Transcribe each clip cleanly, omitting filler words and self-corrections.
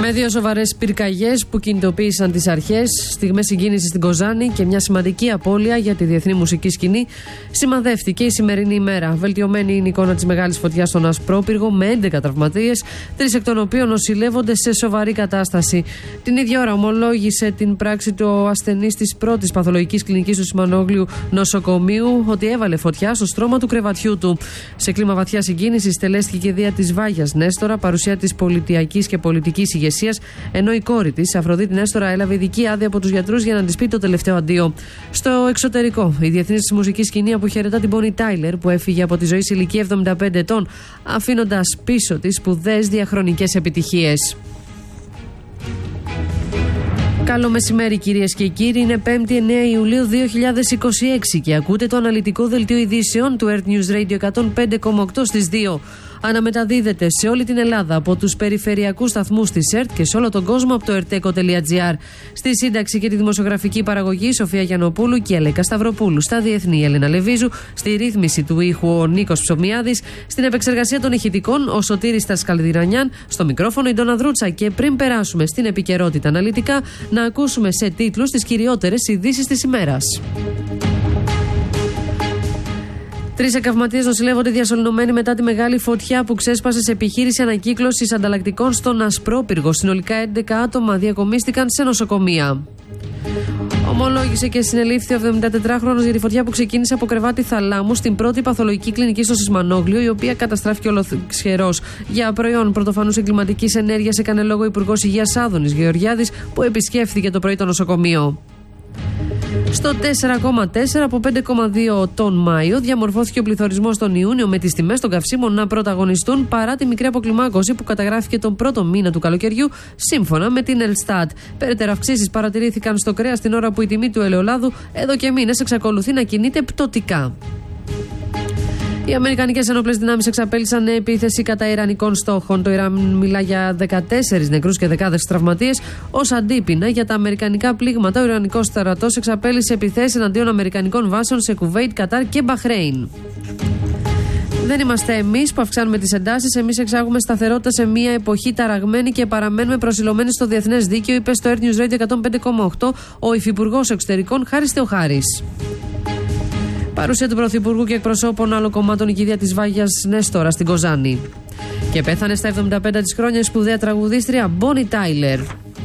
Με δύο σοβαρές πυρκαγιές που κινητοποίησαν τις αρχές, στιγμές συγκίνησης στην Κοζάνη και μια σημαντική απώλεια για τη διεθνή μουσική σκηνή, σημαδεύτηκε η σημερινή ημέρα. Βελτιωμένη είναι η εικόνα της μεγάλης φωτιάς στον Ασπρόπυργο με 11 τραυματίες, 3 εκ των οποίων νοσηλεύονται σε σοβαρή κατάσταση. Την ίδια ώρα ομολόγησε την πράξη του ασθενής της πρώτης παθολογικής κλινικής του Σιμανόγλιου νοσοκομείου ότι έβαλε φωτιά στο στρώμα του κρεβατιού του. Σε κλίμα βαθιά συγκίνησης τελέστηκε και η κηδεία της Βάγιας Νέστορα, παρουσία της πολιτιακής και πολιτικής ηγεσίας, ενώ η κόρη της, Αφροδίτη Νέστορα, έλαβε ειδική άδεια από τους γιατρούς για να της πει το τελευταίο αντίο. Στο εξωτερικό, η διεθνής μουσική σκηνή αποχαιρετά την Bonnie Tyler, που έφυγε από τη ζωή σε ηλικία 75 ετών, αφήνοντας πίσω της σπουδαίες διαχρονικές επιτυχίες. Καλό μεσημέρι, κυρίες και κύριοι. Είναι 5η 9 Ιουλίου 2026 και ακούτε το αναλυτικό δελτίο ειδήσεων του Earth News Radio 105,8 στις 2. Αναμεταδίδεται σε όλη την Ελλάδα από τους περιφερειακούς σταθμούς της ΕΡΤ και σε όλο τον κόσμο από το erteco.gr. Στη σύνταξη και τη δημοσιογραφική παραγωγή Σοφία Γιαννοπούλου και Ελέκα Σταυροπούλου. Στα διεθνή η Έλενα Λεβίζου. Στη ρύθμιση του ήχου ο Νίκος Ψωμιάδης. Στην επεξεργασία των ηχητικών ο Σωτήρης Τασκαλδηρανιάν. Στο μικρόφωνο η Ντόνα Δρούτσα. Και πριν περάσουμε στην επικαιρότητα αναλυτικά, να ακούσουμε σε τίτλους τις κυριότερες ειδήσεις της ημέρας. 3 εκαυματίες νοσηλεύονται διασωληνωμένοι μετά τη μεγάλη φωτιά που ξέσπασε σε επιχείρηση ανακύκλωσης ανταλλακτικών στον Ασπρόπυργο. Συνολικά 11 άτομα διακομίστηκαν σε νοσοκομεία. Ομολόγησε και συνελήφθη ο 74χρονος για τη φωτιά που ξεκίνησε από κρεβάτι θαλάμου στην πρώτη παθολογική κλινική στο Σισμανόγλιο, η οποία καταστράφηκε ολοσχερός. Για προϊόν πρωτοφανούς εγκληματικής ενέργειας έκανε λόγο ο Υπουργός Υγείας Άδωνης Γεωργιάδης, που επισκέφθηκε το πρωί το νοσοκομείο. Στο 4,4 από 5,2 τον Μάιο διαμορφώθηκε ο πληθωρισμός τον Ιούνιο, με τις τιμές των καυσίμων να πρωταγωνιστούν παρά τη μικρή αποκλιμάκωση που καταγράφηκε τον πρώτο μήνα του καλοκαιριού, σύμφωνα με την Ελστάτ. Περαιτέρω αυξήσεις παρατηρήθηκαν στο κρέας την ώρα που η τιμή του ελαιολάδου εδώ και μήνες εξακολουθεί να κινείται πτωτικά. Οι Αμερικανικές ενόπλες δυνάμεις εξαπέλυσαν επίθεση κατά ιρανικών στόχων. Το Ιράν μιλά για 14 νεκρούς και δεκάδες τραυματίες. Ως αντίπεινα για τα αμερικανικά πλήγματα, ο Ιρανικός στρατός εξαπέλυσε επιθέσεις εναντίον αμερικανικών βάσεων σε Κουβέιτ, Κατάρ και Μπαχρέιν. Δεν είμαστε εμείς που αυξάνουμε τις εντάσεις. Εμείς εξάγουμε σταθερότητα σε μια εποχή ταραγμένη και παραμένουμε προσιλωμένοι στο διεθνές δίκαιο, είπε στο Earth News Radio 105,8 ο Υφυπουργός Εξωτερικών Χάρης Θεοχάρης. Παρουσία του Πρωθυπουργού και εκπροσώπων άλλων κομμάτων η κηδεία της Βάγιας Νέστορα στην Κοζάνη. Και πέθανε στα 75 της χρόνια η σπουδαία τραγουδίστρια Bonnie Tyler.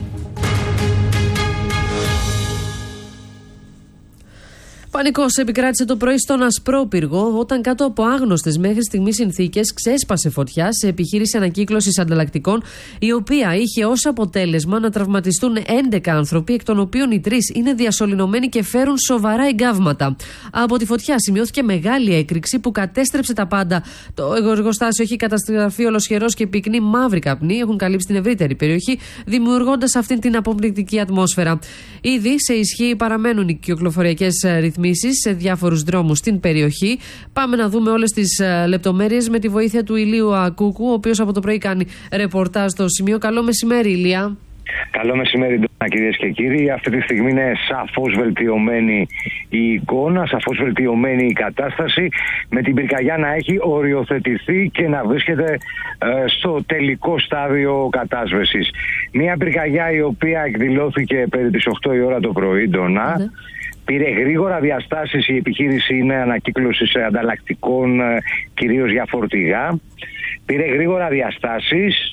Πανικός επικράτησε το πρωί στον Ασπρόπυργο όταν κάτω από άγνωστες μέχρι στιγμής συνθήκες ξέσπασε φωτιά σε επιχείρηση ανακύκλωσης ανταλλακτικών, η οποία είχε ως αποτέλεσμα να τραυματιστούν 11 άνθρωποι, εκ των οποίων οι 3 είναι διασωληνωμένοι και φέρουν σοβαρά εγκάβματα. Από τη φωτιά σημειώθηκε μεγάλη έκρηξη που κατέστρεψε τα πάντα. Το εργοστάσιο έχει καταστραφεί ολοσχερός και πυκνή μαύρη καπνή έχουν καλύψει την ευρύτερη περιοχή, δημιουργώντας αυτήν την αποπληκτική ατμόσφαιρα. Ήδη σε ισχύ παραμένουν οι κυκλοφοριακές ρυθμίσεις σε διάφορους δρόμους στην περιοχή. Πάμε να δούμε όλες τις λεπτομέρειες με τη βοήθεια του Ηλίου Ακούκου, ο οποίος από το πρωί κάνει ρεπορτάζ στο σημείο. Καλό μεσημέρι, Ηλία. Καλό μεσημέρι, κυρίες και κύριοι. Αυτή τη στιγμή είναι σαφώς βελτιωμένη η εικόνα, σαφώς βελτιωμένη η κατάσταση, με την πυρκαγιά να έχει οριοθετηθεί και να βρίσκεται στο τελικό στάδιο κατάσβεσης. Μια πυρκαγιά η οποία εκδηλώθηκε περί τις 8 η ώρα το πρωί, Ντόνα. Ναι. Πήρε γρήγορα διαστάσεις, η επιχείρηση είναι ανακύκλωσης ανταλλακτικών, κυρίως για φορτηγά. Πήρε γρήγορα διαστάσεις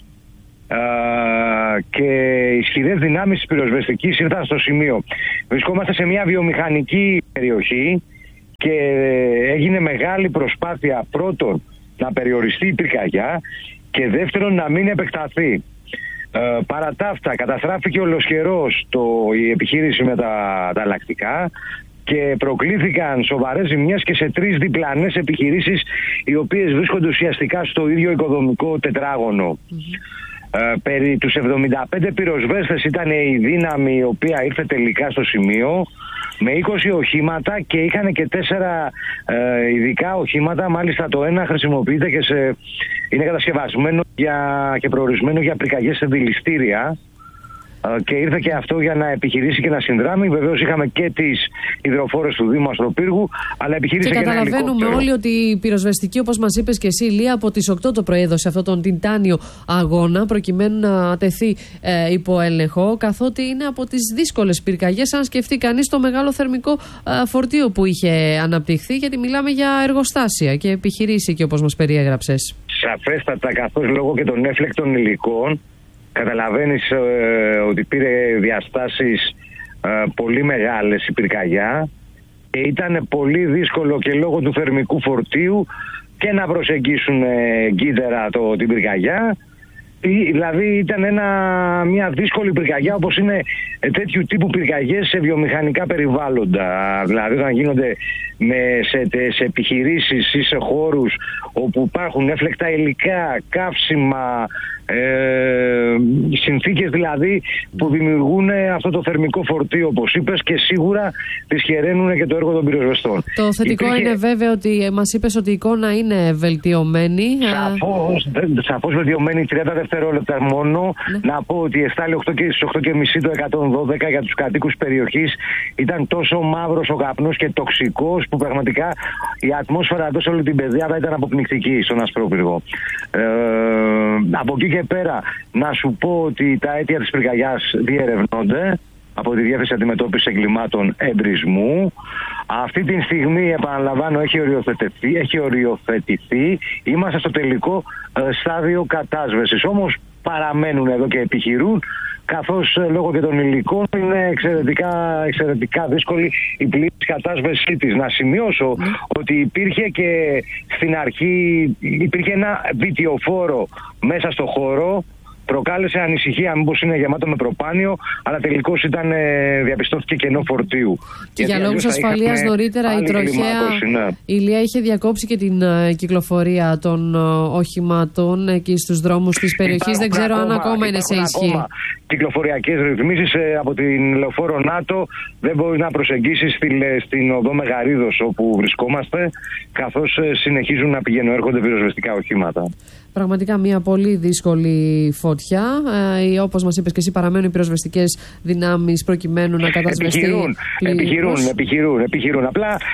και ισχυρές δυνάμεις της πυροσβεστικής ήρθαν στο σημείο. Βρισκόμαστε σε μια βιομηχανική περιοχή και έγινε μεγάλη προσπάθεια, πρώτον να περιοριστεί η πυρκαγιά και δεύτερον να μην επεκταθεί. Παρά τα αυτά, καταστράφηκε ολοσχερός η επιχείρηση με τα ανταλλακτικά και προκλήθηκαν σοβαρές ζημιές και σε 3 διπλανές επιχειρήσεις, οι οποίες βρίσκονται ουσιαστικά στο ίδιο οικοδομικό τετράγωνο. Περί τους 75 πυροσβέστες ήταν η δύναμη η οποία ήρθε τελικά στο σημείο, με 20 οχήματα, και είχαν και 4 ειδικά οχήματα. Μάλιστα το ένα χρησιμοποιείται και είναι κατασκευασμένο και προορισμένο για πυρκαγιές σε δηληστήρια. και ήρθε και αυτό για να επιχειρήσει και να συνδράμει. Βεβαίως είχαμε και τις υδροφόρες του Δήμου Αστροπύργου, αλλά επιχειρήσε και ένα ελικόπτερο. Και καταλαβαίνουμε όλοι ότι η πυροσβεστική, όπως μας είπες και εσύ, Ηλία, από τις 8 το πρωί έδωσε αυτόν τον τιτάνιο αγώνα προκειμένου να τεθεί υπό έλεγχο, καθότι είναι από τις δύσκολες πυρκαγιές, αν σκεφτεί κανείς το μεγάλο θερμικό φορτίο που είχε αναπτυχθεί, γιατί μιλάμε για εργοστάσια και επιχειρήσει και όπως μας περιέγραψες. Σαφέστατα, καθώς λόγω και των έφλεκτων υλικών καταλαβαίνεις ότι πήρε διαστάσεις πολύ μεγάλες η πυρκαγιά και ήταν πολύ δύσκολο και λόγω του θερμικού φορτίου και να προσεγγίσουν εγκύτερα την πυρκαγιά. Δηλαδή ήταν μια δύσκολη πυρκαγιά, όπως είναι τέτοιου τύπου πυρκαγιές σε βιομηχανικά περιβάλλοντα. Δηλαδή όταν γίνονται σε επιχειρήσεις ή σε χώρους όπου υπάρχουν έφλεκτα υλικά, καύσιμα, συνθήκες δηλαδή που δημιουργούν αυτό το θερμικό φορτίο, όπως είπες, και σίγουρα δυσχεραίνουν και το έργο των πυροσβεστών. Το θετικό είναι βέβαια ότι μας είπες ότι η εικόνα είναι βελτιωμένη. Σαφώς βελτιωμένη, 30 δευτερόλεπτα μόνο. Ναι. Να πω ότι εστάλει στις 8.30 το 112 για τους κατοίκους περιοχής. Ήταν τόσο μαύρος ο καπνός και τοξικός που πραγματικά η ατμόσφαιρα εδώ σε όλη την πεδιάδα ήταν αποπνικτική στον Ασπρόπυργο. Από εκεί και πέρα να σου πω ότι τα αίτια της πυρκαγιάς διερευνώνται από τη Διεύθυνση Αντιμετώπισης Εγκλημάτων Εμπρισμού. Αυτή τη στιγμή, επαναλαμβάνω, έχει οριοθετηθεί. Είμαστε στο τελικό στάδιο κατάσβεσης. Όμως παραμένουν εδώ και επιχειρούν, καθώς λόγω και των υλικών είναι εξαιρετικά δύσκολη η πλήρης κατάσβεσή της. Να σημειώσω ότι υπήρχε και στην αρχή ένα βιτιοφόρο μέσα στο χώρο. Προκάλεσε ανησυχία μήπως είναι γεμάτο με προπάνιο, αλλά τελικώς διαπιστώθηκε κενό φορτίου. Και για λόγους ασφαλείας νωρίτερα η τροχέα Ηλία είχε διακόψει και την κυκλοφορία των οχημάτων εκεί στους δρόμους της περιοχής. Δεν ξέρω αν ακόμα είναι σε ισχύ. Κυκλοφοριακές ρυθμίσεις από την λεωφόρο ΝΑΤΟ δεν μπορεί να προσεγγίσει στην οδό Μεγαρίδος όπου βρισκόμαστε, καθώς συνεχίζουν να πηγαίνουν έρχονται πυροσβεστικά οχήματα. Πραγματικά μια πολύ δύσκολη φωτιά. Όπως μας είπες και εσύ, παραμένουν οι πυροσβεστικές δυνάμεις προκειμένου να κατασβεστεί. Επιχειρούν.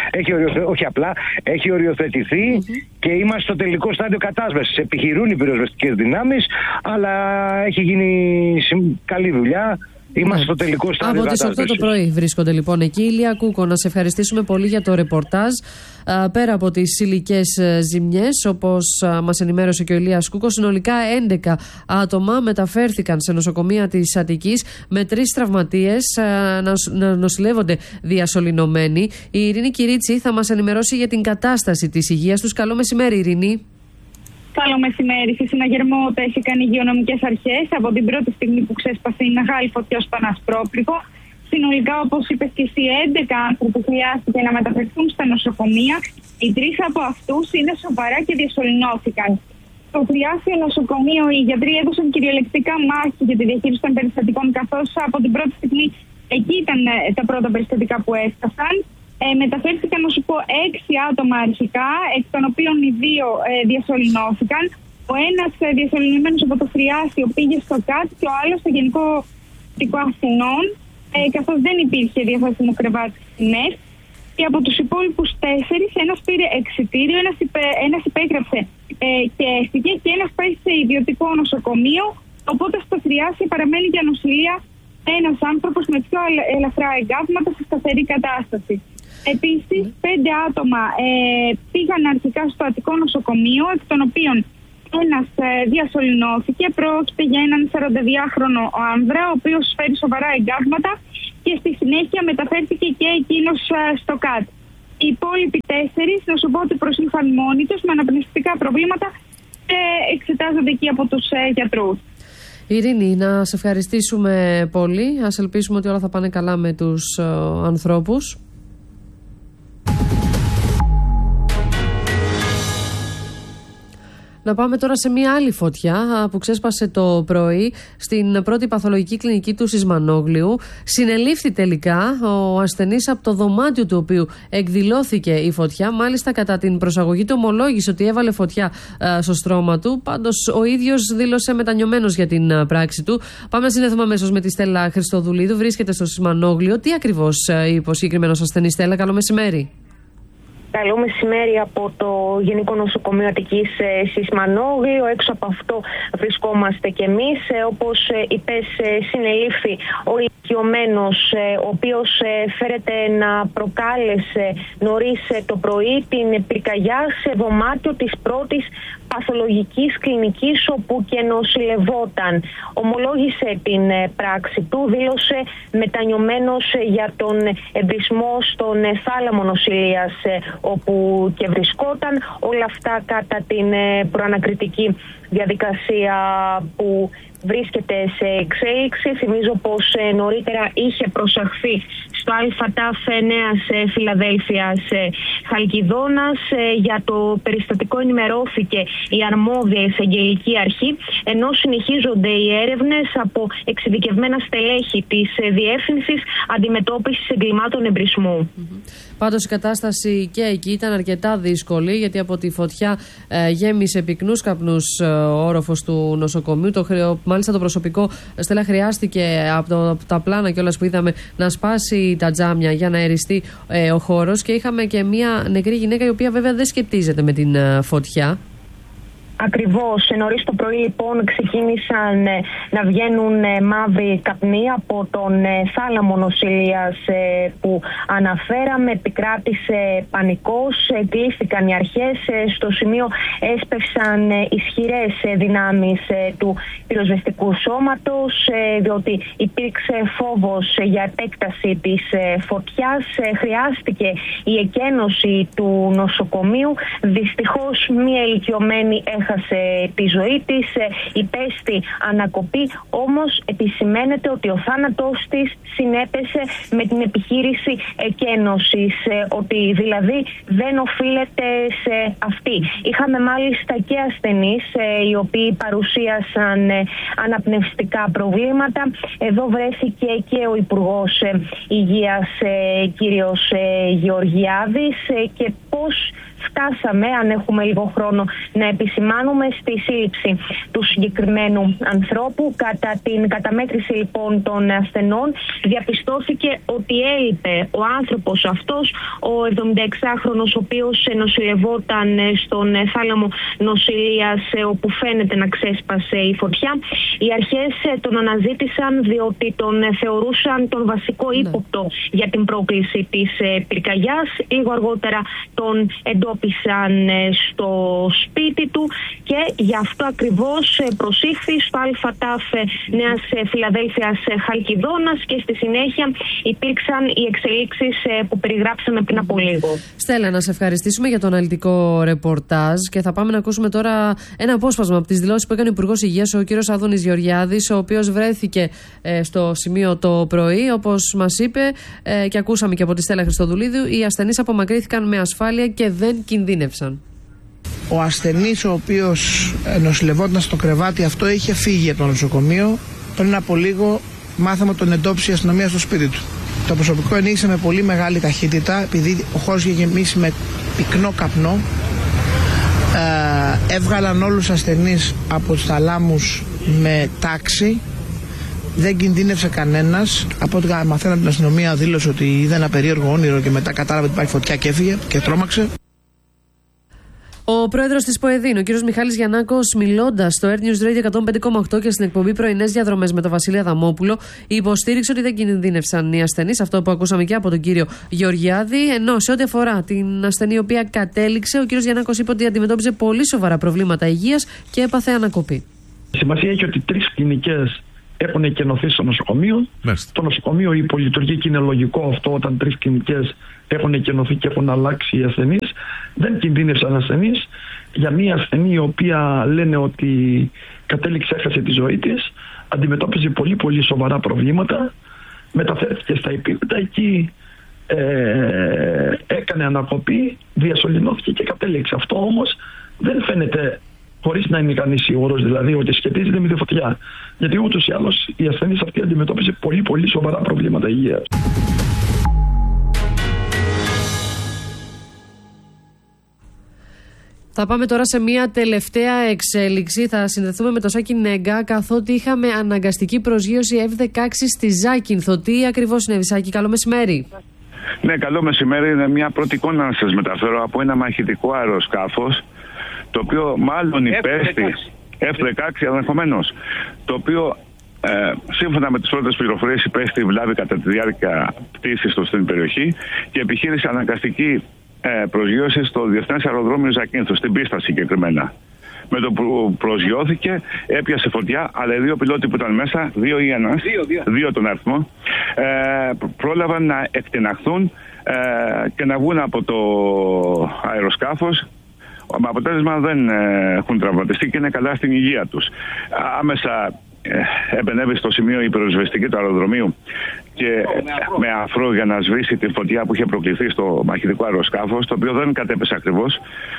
Έχει οριοθετηθεί και είμαστε στο τελικό στάδιο κατάσβεσης. Επιχειρούν οι πυροσβεστικές δυνάμεις, αλλά έχει γίνει καλή δουλειά. Είμαστε στο τελικό στάδιο κατάσβεσης. Από τις 8 το πρωί βρίσκονται λοιπόν εκεί. Ηλία Κούκο, να σε ευχαριστήσουμε πολύ για το ρεπορτάζ. Πέρα από τις υλικές ζημιές, όπως μας ενημέρωσε και ο Ηλίας Κούκος, συνολικά 11 άτομα μεταφέρθηκαν σε νοσοκομεία της Αττικής με 3 τραυματίες να νοσηλεύονται διασωληνωμένοι. Η Ειρήνη Κυρίτσι θα μας ενημερώσει για την κατάσταση της υγείας τους. Καλό μεσημέρι, Ειρήνη. Καλό μεσημέρι. Σε συναγερμό τέθηκαν οι υγειονομικές αρχές από την πρώτη στιγμή που ξέσπασε η μεγάλη φωτιά στον Ασπρόπυργο. Συνολικά, όπως είπες και εσύ, 11 άνθρωποι χρειάστηκε να μεταφερθούν στα νοσοκομεία. Οι 3 από αυτούς είναι σοβαρά και διασωληνώθηκαν. Στο Θριάσιο νοσοκομείο οι γιατροί έδωσαν κυριολεκτικά μάχη για τη διαχείριση των περιστατικών, καθώς από την πρώτη στιγμή εκεί ήταν τα πρώτα περιστατικά που έφτασαν. Μεταφέρθηκαν, να σου πω, 6 άτομα αρχικά, εκ των οποίων οι 2 διασωληνώθηκαν. Ο ένας διασωληνωμένος από το Θριάσιο πήγε στο ΚΑΤ και ο άλλος στο Γενικό Δικό Αθηνών, καθώς δεν υπήρχε διαθέσιμο κρεβάτι στις. Και από τους υπόλοιπους 4, ένας πήρε εξιτήριο, ένας υπέγραψε και έφυγε και ένας πάει σε ιδιωτικό νοσοκομείο. Οπότε στο Θριάσιο παραμένει για νοσηλεία ένας άνθρωπος με πιο ελαφρά εγκάβματα σε σταθερή κατάσταση. Επίσης, 5 άτομα πήγαν αρχικά στο Αττικό νοσοκομείο, εκ των οποίων ένας διασωληνώθηκε. Πρόκειται για έναν 42χρονο άνδρα, ο οποίος φέρει σοβαρά εγκάβματα και στη συνέχεια μεταφέρθηκε και εκείνος στο ΚΑΤ. Οι υπόλοιποι 4, να σου πω ότι προσήλθαν μόνοι τους με αναπνευστικά προβλήματα και εξετάζονται εκεί από τους γιατρούς. Ειρήνη, να σε ευχαριστήσουμε πολύ. Ας ελπίσουμε ότι όλα θα πάνε καλά με τους ανθρώπους. Να πάμε τώρα σε μια άλλη φωτιά που ξέσπασε το πρωί στην πρώτη παθολογική κλινική του Σισμανόγλειου. Συνελήφθη τελικά ο ασθενής από το δωμάτιο του οποίου εκδηλώθηκε η φωτιά. Μάλιστα, κατά την προσαγωγή του ομολόγησε ότι έβαλε φωτιά στο στρώμα του. Πάντως, ο ίδιος δήλωσε μετανιωμένος για την πράξη του. Πάμε να συνδεθούμε αμέσως με τη Στέλλα Χριστοδουλίδου. Βρίσκεται στο Σισμανόγλειο. Τι ακριβώς είπε ο συγκεκριμένος ασθενής, Στέλλα? Καλό μεσημέρι. Καλό μεσημέρι από το Γενικό Νοσοκομείο Αττικής Σισμανόγλειο. Έξω από αυτό βρισκόμαστε κι εμείς. Όπως είπες, συνελήφθη ο ηλικιωμένος, ο οποίος φέρεται να προκάλεσε νωρίς το πρωί την πυρκαγιά σε δωμάτιο της πρώτης παθολογικής κλινικής όπου και νοσηλευόταν. Ομολόγησε την πράξη του, δήλωσε μετανιωμένος για τον εμπρισμό στον θάλαμο νοσηλείας όπου και βρισκόταν. Όλα αυτά κατά την προανακριτική διαδικασία που βρίσκεται σε εξέλιξη. Θυμίζω πως νωρίτερα είχε προσαχθεί στο ΑΤΑΦ Νέας Φιλαδέλφειας Χαλκιδόνας. Για το περιστατικό ενημερώθηκε η αρμόδια εισαγγελική αρχή, ενώ συνεχίζονται οι έρευνες από εξειδικευμένα στελέχη της Διεύθυνσης Αντιμετώπισης Εγκλημάτων Εμπρισμού. Πάντως η κατάσταση και εκεί ήταν αρκετά δύσκολη, γιατί από τη φωτιά γέμισε πυκνούς καπνούς ο όροφος του νοσοκομείου. Μάλιστα το προσωπικό, Στέλλα, χρειάστηκε από τα πλάνα κιόλας που είδαμε να σπάσει τα τζάμια για να αεριστεί ο χώρος, και είχαμε και μια νεκρή γυναίκα η οποία βέβαια δεν σχετίζεται με την φωτιά. Ακριβώς. Νωρίς το πρωί λοιπόν ξεκίνησαν να βγαίνουν μαύροι καπνοί από τον θάλαμο νοσηλείας που αναφέραμε. Επικράτησε πανικός, κλείστηκαν οι αρχές. Στο σημείο έσπευσαν ισχυρές δυνάμεις του πυροσβεστικού σώματος, διότι υπήρξε φόβος για επέκταση της φωτιάς. Χρειάστηκε η εκένωση του νοσοκομείου. Δυστυχώς μία ηλικιωμένη έχασε τη ζωή της, υπέστη ανακοπή, όμως επισημαίνεται ότι ο θάνατός της συνέπεσε με την επιχείρηση εκένωσης, ότι δηλαδή δεν οφείλεται σε αυτή. Είχαμε μάλιστα και ασθενείς οι οποίοι παρουσίασαν αναπνευστικά προβλήματα. Εδώ βρέθηκε και ο Υπουργός Υγείας κύριος Γεωργιάδης, και πώς φτάσαμε, αν έχουμε λίγο χρόνο να επισημάνουμε, στη σύλληψη του συγκεκριμένου ανθρώπου. Κατά την καταμέτρηση λοιπόν των ασθενών διαπιστώθηκε ότι έλειπε ο άνθρωπος αυτός, ο 76χρονος, ο οποίος νοσηλευόταν στον θάλαμο νοσηλείας όπου φαίνεται να ξέσπασε η φωτιά. Οι αρχές τον αναζήτησαν διότι τον θεωρούσαν τον βασικό ύποπτο για την πρόκληση της πυρκαγιάς. Λίγο αργότερα τον εντόπισαν στο σπίτι του και γι' αυτό ακριβώς προσήχθη στο ΑΤΑΦ Νέας Φιλαδέλφειας Χαλκιδόνας, και στη συνέχεια υπήρξαν οι εξελίξεις που περιγράψαμε πριν από λίγο. Στέλλα, να σε ευχαριστήσουμε για το αναλυτικό ρεπορτάζ, και θα πάμε να ακούσουμε τώρα ένα απόσπασμα από τις δηλώσεις που έκανε ο Υπουργός Υγείας, ο κ. Άδωνης Γεωργιάδης, ο οποίος βρέθηκε στο σημείο το πρωί. Όπως μας είπε και ακούσαμε και από τη Στέλλα Χριστοδουλίδου, οι ασθενείς απομακρύνθηκαν με ασφάλεια και δεν κινδύνευσαν. Ο ασθενής, ο οποίος νοσηλευόταν στο κρεβάτι αυτό, είχε φύγει από το νοσοκομείο. Πριν από λίγο μάθαμε τον εντόπισε η αστυνομία στο σπίτι του. Το προσωπικό ενήγησε με πολύ μεγάλη ταχύτητα, επειδή ο χώρος είχε γεμίσει με πυκνό καπνό. Έβγαλαν όλους τους ασθενείς από τους θαλάμους με τάξη. Δεν κινδύνευσε κανένας. Από ό,τι μαθαίναμε την αστυνομία, δήλωσε ότι είδε ένα περίεργο όνειρο και μετά κατάλαβε ότι υπάρχει φωτιά και έφυγε και τρόμαξε. Ο πρόεδρος της ΠΟΕΔΗΝ, ο κ. Μιχάλης Γιαννάκος, μιλώντας στο Air News Radio 105,8 και στην εκπομπή Πρωινές Διαδρομές με τον Βασίλη Αδαμόπουλο, υποστήριξε ότι δεν κινδύνευσαν οι ασθενείς. Αυτό που ακούσαμε και από τον κύριο Γεωργιάδη. Ενώ σε ό,τι αφορά την ασθενή η οποία κατέληξε, ο κ. Γιαννάκος είπε ότι αντιμετώπιζε πολύ σοβαρά προβλήματα υγείας και έπαθε ανακοπή. Σημασία έχει ότι 3 κλινικές έχουν εκενωθεί στο νοσοκομείο. Το νοσοκομείο υπολειτουργεί και είναι λογικό αυτό όταν 3 κλινικές έχουν εκενωθεί και έχουν αλλάξει οι ασθενείς. Δεν κινδύνευσαν ασθενείς. Για μια ασθενή η οποία λένε ότι κατέληξε, έχασε τη ζωή της, αντιμετώπιζε πολύ πολύ σοβαρά προβλήματα, μεταφέρθηκε στα επίπεδα, εκεί έκανε ανακοπή, διασωληνώθηκε και κατέληξε. Αυτό όμως δεν φαίνεται χωρίς να είναι κανείς σίγουρος δηλαδή ότι σχετίζεται με τη φωτιά. Γιατί ούτως ή άλλως η ασθενής αυτή αντιμετώπισε πολύ πολύ σοβαρά προβλήματα υγείας. Θα πάμε τώρα σε μια τελευταία εξέλιξη. Θα συνδεθούμε με το Σάκη Νέγκα, καθότι είχαμε αναγκαστική προσγείωση F-16 στη Ζάκυνθο. Τι ακριβώς συνέβη, Σάκη? Καλό μεσημέρι. Ναι, καλό μεσημέρι. Είναι μια πρώτη εικόνα να σας μεταφέρω από ένα μαχητικό αεροσκάφος, το οποίο μάλλον υπέστη F-16 ενδεχομένως, το οποίο σύμφωνα με τις πρώτες πληροφορίες υπέστη βλάβη κατά τη διάρκεια πτήσης του στην περιοχή και επιχείρησε αναγκαστική προσγείωση στο Διεθνές Αεροδρόμιο Ζακίνθου, στην πίστα συγκεκριμένα. Με το που προσγειώθηκε, έπιασε φωτιά, αλλά οι δύο πιλότοι που ήταν μέσα, δύο ή ένας, δύο τον αριθμό, πρόλαβαν να εκτιναχθούν και να βγουν από το αεροσκάφος. Με αποτέλεσμα δεν έχουν τραυματιστεί και είναι καλά στην υγεία τους. Άμεσα επενέβη στο σημείο η πυροσβεστική του αεροδρομίου και με αφρό για να σβήσει τη φωτιά που είχε προκληθεί στο μαχητικό αεροσκάφος, το οποίο δεν κατέπεσε ακριβώς.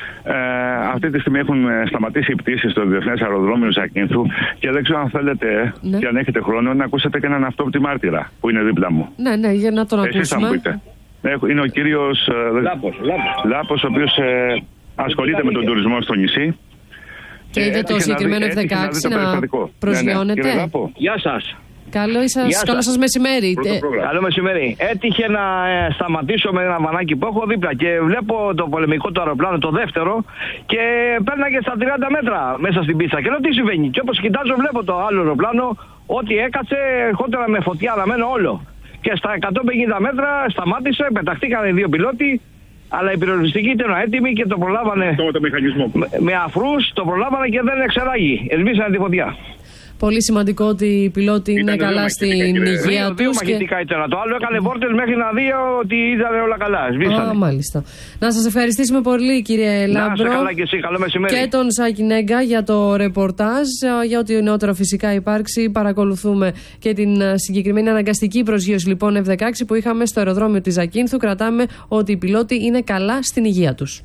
Αυτή τη στιγμή έχουν σταματήσει οι πτήσεις στο Διεθνές Αεροδρόμιο Ζακίνθου και δεν ξέρω αν θέλετε και αν έχετε χρόνο να ακούσετε και έναν αυτόπτη μάρτυρα που είναι δίπλα μου. Ναι, για να τον ακούσουμε. Εσείς θα μου πείτε. Είναι ο κύριος Λάπος, ο οποίος ασχολείται με τον τουρισμό στο νησί. Και είδε το συγκεκριμένο F-16 να προσγειώνεται. Ναι. Γεια σας. Καλό σας μεσημέρι. Καλό μεσημέρι. Έτυχε να σταματήσω με ένα βανάκι που έχω δίπλα και βλέπω το πολεμικό του αεροπλάνο, το δεύτερο, και πέρναγε στα 30 μέτρα μέσα στην πίστα. Και λέω τι συμβαίνει. Και όπως κοιτάζω, βλέπω το άλλο αεροπλάνο ότι έκατσε, ερχόταν με φωτιά αναμένο όλο. Και στα 150 μέτρα σταμάτησε, πεταχτήκαν οι δύο πιλότοι. Αλλά η πυροσβεστική ήταν έτοιμη και το προλάβανε. Το μηχανισμό. Με αφρούς το προλάβανε και δεν εξεράγει. Ελβίσανε τη φωτιά. Πολύ σημαντικό ότι οι πιλότοι είναι καλά στην υγεία τους. Δύο μαχητικά ήταν. Το άλλο έκανε βόρτες μέχρι να δει ότι ήταν όλα καλά. Σβήσανε. Μάλιστα. Να σας ευχαριστήσουμε πολύ, κύριε Λάμπρο. Να είστε καλά και εσύ. Καλό μεσημέρι. Και τον Σάκη Νέγκα για το ρεπορτάζ. Για ό,τι νεότερο φυσικά υπάρξει. Παρακολουθούμε και την συγκεκριμένη αναγκαστική προσγείωση λοιπόν F-16 που είχαμε στο αεροδρόμιο της Ζακίνθου. Κρατάμε ότι οι πιλότοι είναι καλά στην υγεία τους.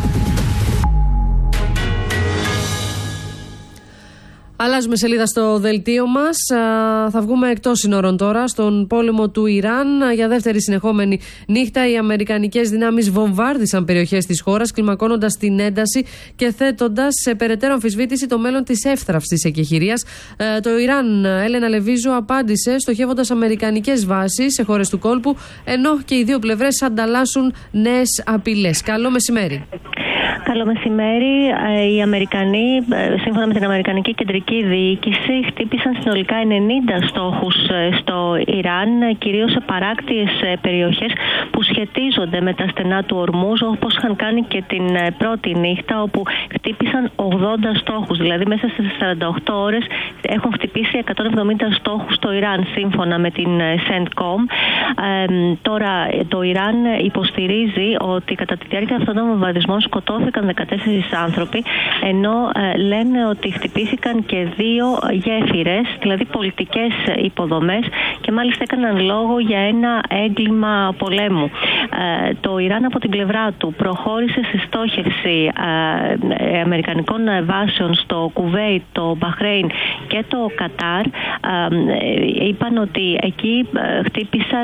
Αλλάζουμε σελίδα στο δελτίο μας. Θα βγούμε εκτός συνόρων τώρα, στον πόλεμο του Ιράν. Για δεύτερη συνεχόμενη νύχτα οι αμερικανικές δυνάμεις βομβάρδισαν περιοχές της χώρας, κλιμακώνοντας την ένταση και θέτοντας σε περαιτέρω αμφισβήτηση το μέλλον της εύθραυστης εκεχηρίας. Το Ιράν, Έλενα Λεβίζου, απάντησε στοχεύοντας αμερικανικές βάσεις σε χώρες του κόλπου, ενώ και οι δύο πλευρές ανταλλάσσουν νέες απειλές. Καλό μεσημέρι. Καλό μεσημέρι. Οι Αμερικανοί, σύμφωνα με την Αμερικανική Κεντρική Διοίκηση, χτύπησαν συνολικά 90 στόχους στο Ιράν, κυρίως σε παράκτιες περιοχές που σχετίζονται με τα στενά του Ορμούζ, όπως είχαν κάνει και την πρώτη νύχτα, όπου χτύπησαν 80 στόχους. Δηλαδή, μέσα στις 48 ώρες έχουν χτυπήσει 170 στόχους στο Ιράν, σύμφωνα με την CENTCOM. Τώρα, το Ιράν υποστηρίζει ότι κατά τη διάρκεια αυτών των βομβαρδισμών σκοτώθηκαν 14 άνθρωποι, ενώ λένε ότι χτυπήθηκαν και 2 γέφυρες, δηλαδή πολιτικές υποδομές, και μάλιστα έκαναν λόγο για ένα έγκλημα πολέμου. Το Ιράν από την πλευρά του προχώρησε στη στόχευση αμερικανικών βάσεων στο Κουβέιτ, το Μπαχρέιν και το Κατάρ. Είπαν ότι εκεί χτύπησαν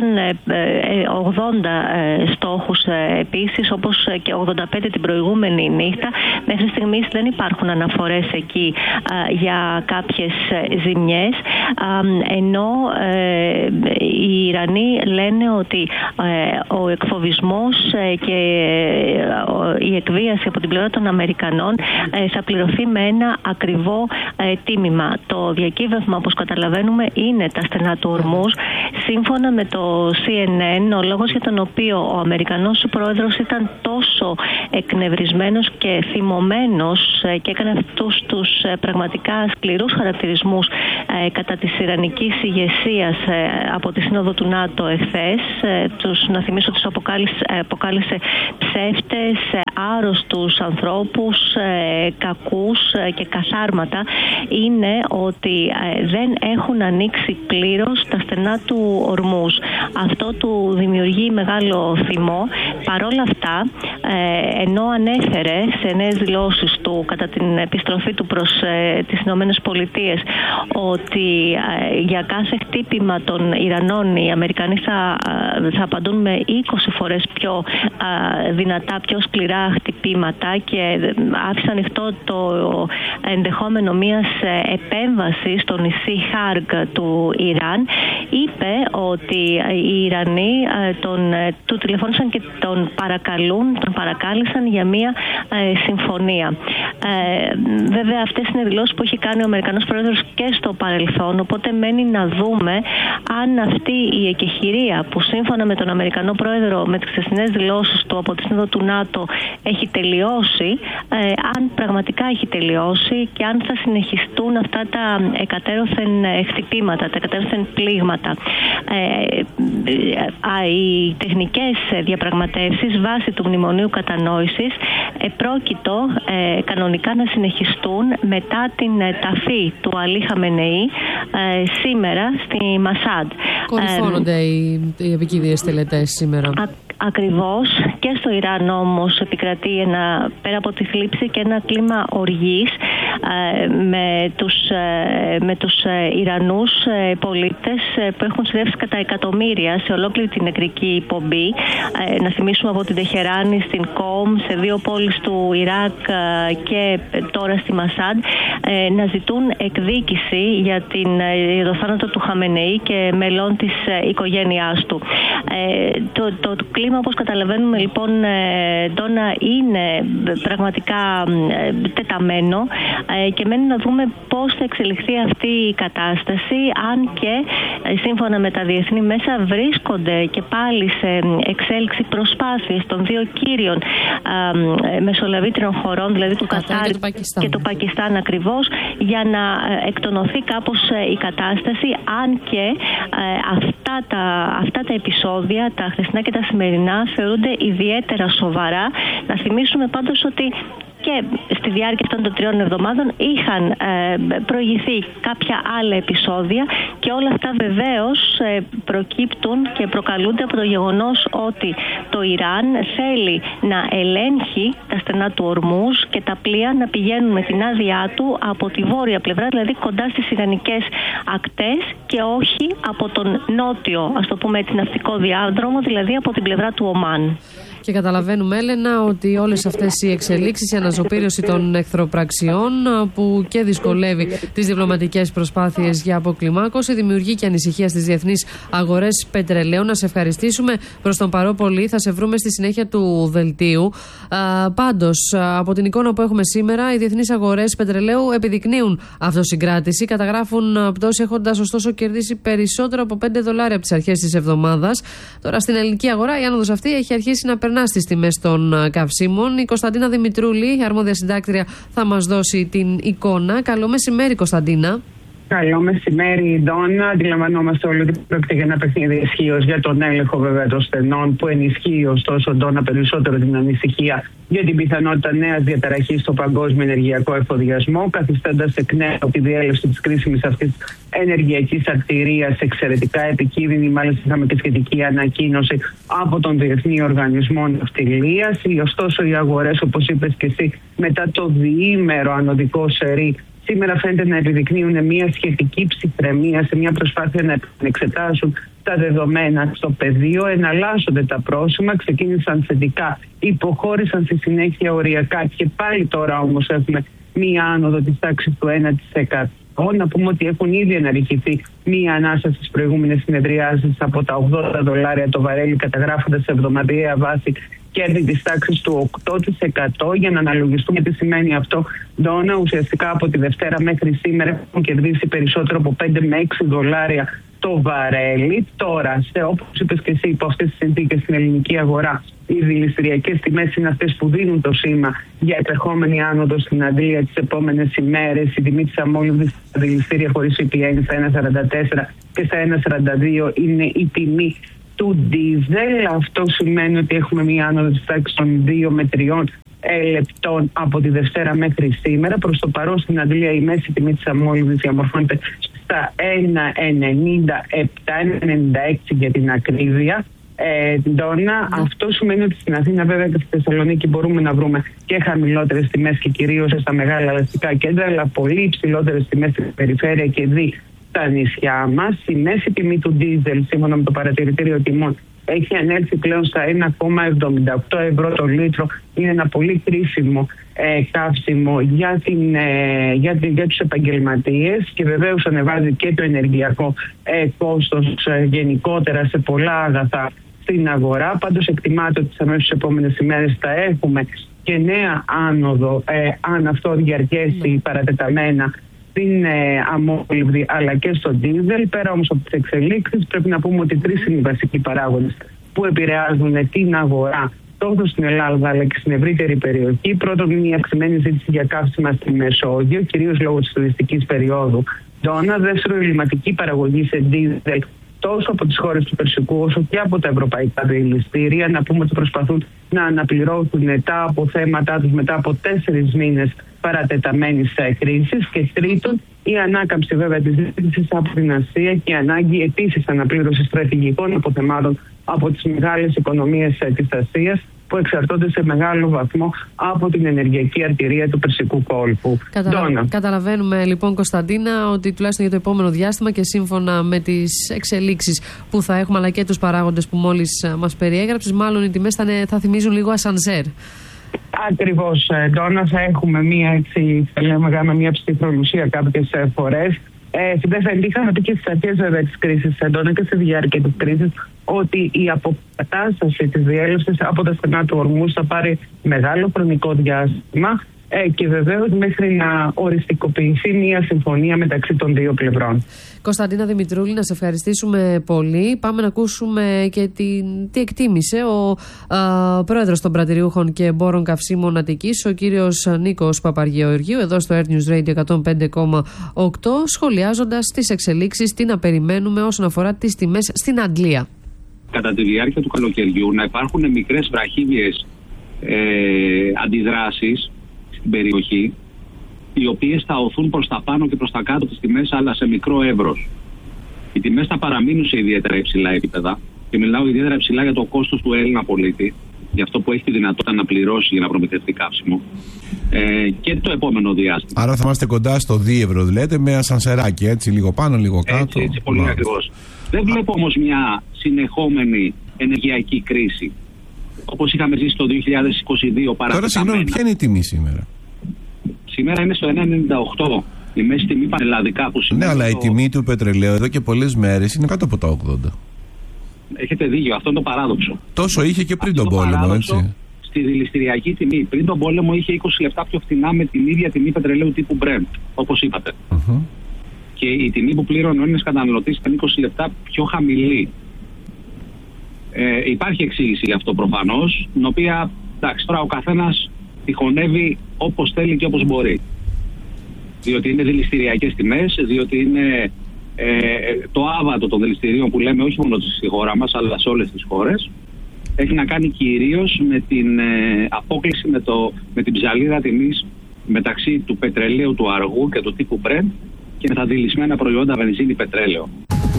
80 στόχους επίσης, όπως και 85 την προηγούμενη νύχτα. Μέχρι στιγμής δεν υπάρχουν αναφορές εκεί για κάποιες ζημιές, ενώ οι Ιρανοί λένε ότι ο εκφοβισμός και η εκβίαση από την πλευρά των Αμερικανών θα πληρωθεί με ένα ακριβό τίμημα. Το διακύβευμα, όπως καταλαβαίνουμε, είναι τα στενά του Ορμούζ. Σύμφωνα με το CNN, ο λόγος για τον οποίο ο Αμερικανός πρόεδρος ήταν τόσο εκνευρισμένος και θυμωμένος και έκανε αυτούς τους πραγματικά σκληρούς χαρακτηρισμούς κατά της ιρανικής ηγεσίας από τη Σύνοδο του ΝΑΤΟ εχθές, να θυμίσω τους αποκάλεσε ψεύτες, άρρωστους ανθρώπους, κακούς και καθάρματα, είναι ότι δεν έχουν ανοίξει πλήρως τα στενά στενά του Ορμούζ. Αυτό του δημιουργεί μεγάλο θυμό. Παρόλα αυτά, ενώ ανέφερε σε νέες δηλώσεις του κατά την επιστροφή του προς τις Ηνωμένες Πολιτείες ότι για κάθε χτύπημα των Ιρανών οι Αμερικανοί θα απαντούν με 20 φορές πιο δυνατά, πιο σκληρά χτυπήματα, και άφησε ανοιχτό το ενδεχόμενο μιας επέμβασης στο νησί Χάργκ του Ιράν. Είπε ότι οι Ιρανοί του τηλεφώνησαν και τον παρακάλεσαν για μια συμφωνία. Βέβαια, αυτές είναι δηλώσεις που έχει κάνει ο Αμερικανός Πρόεδρος και στο παρελθόν, οπότε μένει να δούμε αν αυτή η εκεχηρία που σύμφωνα με τον Αμερικανό Πρόεδρο, με τις χθεσινές δηλώσεις του από τη Σύνοδο του ΝΑΤΟ, έχει τελειώσει, αν πραγματικά έχει τελειώσει και αν θα συνεχιστούν αυτά τα εκατέρωθεν χτυπήματα, τα εκατέρωθεν πλήγματα. Οι τεχνικές διαπραγματεύσεις βάσει του Μνημονίου Κατανόησης πρόκειτο κανονικά να συνεχιστούν μετά την ταφή του Αλή Χαμενεή σήμερα στη Μασάντ. Κορυφώνονται οι επικίνδυνες τελετές σήμερα. Ακριβώς, και στο Ιράν όμως επικρατεί πέρα από τη θλίψη και ένα κλίμα οργής με τους Ιρανούς πολίτες που έχουν συνδέσει κατά εκατομμύρια σε ολόκληρη την νεκρική πομπή. Να θυμίσουμε από την Τεχεράνη στην Κόμ, σε 2 πόλεις του Ιράκ και τώρα στη Μασάντ, να ζητούν εκδίκηση για το θάνατο του Χαμενεή και μελών της οικογένειάς του. Το κλίμα, όπως καταλαβαίνουμε λοιπόν, Ντόνα, είναι πραγματικά τεταμένο και μένει να δούμε πώς θα εξελιχθεί αυτή η κατάσταση, αν και σύμφωνα με τα διεθνή μέσα βρίσκονται και πάλι σε εξέλιξη προσπάθειες των 2 κύριων μεσολαβήτριων χωρών, δηλαδή του Κατάρ και του Πακιστάν ακριβώς, για να εκτονωθεί κάπως η κατάσταση, αν και αυτά τα επεισόδια, τα χθεσινά και τα σημερινά, θεωρούνται ιδιαίτερα σοβαρά. Να θυμίσουμε πάντως ότι και στη διάρκεια αυτών των 3 εβδομάδων είχαν προηγηθεί κάποια άλλα επεισόδια, και όλα αυτά βεβαίως προκύπτουν και προκαλούνται από το γεγονός ότι το Ιράν θέλει να ελέγχει τα στενά του Ορμούζ και τα πλοία να πηγαίνουν με την άδειά του από τη βόρεια πλευρά, δηλαδή κοντά στις ιρανικές ακτές, και όχι από τον νότιο, ας το πούμε έτσι, ναυτικό διάδρομο, δηλαδή από την πλευρά του Ομάν. Και καταλαβαίνουμε, Έλενα, ότι όλες αυτές οι εξελίξεις, η αναζωπήρωση των εχθροπραξιών που και δυσκολεύει τις διπλωματικές προσπάθειες για αποκλιμάκωση, δημιουργεί και ανησυχία στις διεθνείς αγορές πετρελαίου. Να σε ευχαριστήσουμε. Προς τον παρόν πολύ, θα σε βρούμε στη συνέχεια του δελτίου. Πάντως, από την εικόνα που έχουμε σήμερα, οι διεθνείς αγορές πετρελαίου επιδεικνύουν αυτοσυγκράτηση. Καταγράφουν πτώση, έχοντας ωστόσο κερδίσει περισσότερο από $5 από τις αρχές της εβδομάδας. Τώρα στην ελληνική αγορά η άνοδος αυτή έχει αρχίσει να περνά στις τιμές των καυσίμων. Η Κωνσταντίνα Δημητρούλη, αρμόδια συντάκτρια, θα μας δώσει την εικόνα. Καλό μεσημέρι, Κωνσταντίνα. Καλό μεσημέρι, Ντόνα. Αντιλαμβανόμαστε όλοι ότι πρόκειται για ένα παιχνίδι ισχύως για τον έλεγχο βέβαια των στενών, που ενισχύει ωστόσο, Ντόνα, περισσότερο την ανησυχία για την πιθανότητα νέας διαταραχής στο παγκόσμιο ενεργειακό εφοδιασμό, καθιστώντας εκ νέου τη διέλευση της κρίσιμης αυτής ενεργειακής αρτηρίας εξαιρετικά επικίνδυνη. Μάλιστα, είχαμε και σχετική ανακοίνωση από τον Διεθνή Οργανισμό Ναυτιλίας. Ωστόσο, οι αγορές, όπως είπες και εσύ, μετά το διήμερο ανωδικό σερί, σήμερα φαίνεται να επιδεικνύουν μια σχετική ψυχραιμία σε μια προσπάθεια να εξετάσουν τα δεδομένα στο πεδίο. Εναλλάσσονται τα πρόσημα, ξεκίνησαν θετικά, υποχώρησαν στη συνέχεια οριακά, και πάλι τώρα όμως έχουμε μια άνοδο της τάξης του 1%. Να πούμε ότι έχουν ήδη αναρριχηθεί μία ανάσα στις προηγούμενες συνεδριάσεις από τα $80 το βαρέλι, καταγράφοντας σε εβδομαδιαία βάση κέρδη της τάξης του 8%. Για να αναλογιστούμε τι σημαίνει αυτό, Ντόνα, ουσιαστικά από τη Δευτέρα μέχρι σήμερα έχουν κερδίσει περισσότερο από $5 με $6 το βαρέλι. Τώρα, όπως είπες και εσύ, υπό αυτές τις συνθήκες στην ελληνική αγορά, οι δηληστηριακές τιμές είναι αυτές που δίνουν το σήμα για επερχόμενη άνοδο στην Αντλία τις επόμενες ημέρες. Η τιμή της αμόλυβδης στα δηληστήρια χωρίς VPN στα 1,44 και στα 1,42 είναι η τιμή του ντίζελ. Αυτό σημαίνει ότι έχουμε μία άνοδο της τάξης των 2 με 3 λεπτών από τη Δευτέρα μέχρι σήμερα. Προς το παρόν στην Αντλία η μέση τιμή της αμόλυβδης διαμορφώνεται στα 1,97-1,96 για την ακρίβεια. Αυτό σημαίνει ότι στην Αθήνα, βέβαια, και στη Θεσσαλονίκη μπορούμε να βρούμε και χαμηλότερες τιμές και κυρίως στα μεγάλα αστικά κέντρα, αλλά πολύ υψηλότερες τιμές στην περιφέρεια και δι στα νησιά μας. Η μέση τιμή του ντίζελ, σύμφωνα με το παρατηρητήριο τιμών, έχει ανέλθει πλέον στα 1,78 ευρώ το λίτρο. Είναι ένα πολύ κρίσιμο καύσιμο για τους επαγγελματίες και βεβαίως ανεβάζει και το ενεργειακό κόστος γενικότερα σε πολλά αγαθά στην αγορά. Πάντως εκτιμάται ότι τις αμέσως επόμενες ημέρες θα έχουμε και νέα άνοδο, αν αυτό διαρκέσει παρατεταμένα, στην αμόλυβδη αλλά και στο ντίζελ. Πέρα όμως από τις εξελίξεις, πρέπει να πούμε ότι τρεις είναι οι βασικοί παράγοντες που επηρεάζουν την αγορά τόσο στην Ελλάδα αλλά και στην ευρύτερη περιοχή. Πρώτον, είναι η αυξημένη ζήτηση για καύσιμα στη Μεσόγειο, κυρίως λόγω της τουριστικής περίοδου. Δεύτερον, η ελληματική παραγωγή σε ντίζελ τόσο από τις χώρες του Περσικού όσο και από τα ευρωπαϊκά δηληστήρια. Να πούμε ότι προσπαθούν να αναπληρώσουν τα αποθέματά τους μετά από 4 μήνες παρατεταμένης κρίσης. Και τρίτον, η ανάκαμψη βέβαια της ζήτησης από την Ασία και η ανάγκη επίσης αναπλήρωσης στρατηγικών αποθεμάτων από τις μεγάλες οικονομίες της Ασίας, που εξαρτώνται σε μεγάλο βαθμό από την ενεργειακή αρτηρία του Περσικού κόλπου. Καταλαβαίνουμε λοιπόν, Κωνσταντίνα, ότι τουλάχιστον για το επόμενο διάστημα και σύμφωνα με τις εξελίξεις που θα έχουμε αλλά και τους παράγοντες που μόλις μας περιέγραψες, μάλλον οι τιμές θα θυμίζουν λίγο ασανσέρ. Ακριβώς, Ντόνα, θα έχουμε μια ψυχρολουσία κάποιες φορές. Είχαμε πει και στις αρχές βέβαια της κρίσης, Ντόνα, και στη διάρκεια της κρίσης, ότι η αποκατάσταση της διέλευσης από τα στενά του Ορμούς θα πάρει μεγάλο χρονικό διάστημα και βεβαίως μέχρι να οριστικοποιηθεί μια συμφωνία μεταξύ των δύο πλευρών. Κωνσταντίνα Δημητρούλη, να σε ευχαριστήσουμε πολύ. Πάμε να ακούσουμε και τι εκτίμησε ο πρόεδρος των πρατηριούχων και εμπόρων καυσίμων Αττικής, ο κύριος Νίκος Παπαργεωργίου, εδώ στο Air News Radio 105,8, σχολιάζοντας τις εξελίξεις, τι να περιμένουμε όσον αφορά τις τιμές στην Αγγλία. Κατά τη διάρκεια του καλοκαιριού να υπάρχουν μικρές βραχύβιες αντιδράσεις στην περιοχή, οι οποίες θα οθούν προς τα πάνω και προς τα κάτω τις τιμές, αλλά σε μικρό εύρος. Οι τιμές θα παραμείνουν σε ιδιαίτερα υψηλά επίπεδα και μιλάω ιδιαίτερα υψηλά για το κόστος του Έλληνα πολίτη, για αυτό που έχει τη δυνατότητα να πληρώσει για να προμηθευτεί καύσιμο, και το επόμενο διάστημα. Άρα θα είμαστε κοντά στο 2 ευρώ, λέτε, με ασανσεράκι, έτσι, λίγο πάνω, λίγο κάτω. Έτσι πολύ ακριβώς. Δεν βλέπω όμως μια συνεχόμενη ενεργειακή κρίση, όπως είχαμε ζήσει το 2022 παρατεταμένα. Τώρα, συγγνώμη, ποια είναι η τιμή σήμερα? Σήμερα είναι στο 1,98. Η μέση τιμή πανελλαδικά που σημαίνει. Ναι, αλλά η τιμή του πετρελαίου εδώ και πολλές μέρες είναι κάτω από τα 80. Έχετε δίκιο, αυτό είναι το παράδοξο. Τόσο είχε και πριν τον πόλεμο, έτσι. Στη δηληστηριακή τιμή, πριν τον πόλεμο, είχε 20 λεπτά πιο φθηνά με την ίδια τιμή πετρελαίου τύπου Brent, όπως είπατε. Και η τιμή που πλήρωνε ο Έλληνας καταναλωτής ήταν 20 λεπτά πιο χαμηλή. Υπάρχει εξήγηση γι' αυτό προφανώς, την οποία, εντάξει, τώρα ο καθένας τυχονεύει όπως θέλει και όπως μπορεί. Διότι είναι δηληστηριακές τιμές, διότι είναι το άβατο των δηληστηρίων που λέμε όχι μόνο στη χώρα μας, αλλά σε όλες τις χώρες. Έχει να κάνει κυρίως με την απόκλιση, με την ψαλίδα τιμής μεταξύ του πετρελαίου του αργού και του τύπου Brent και με τα δηλισμένα προϊόντα βενζίνη πετρέλαιο.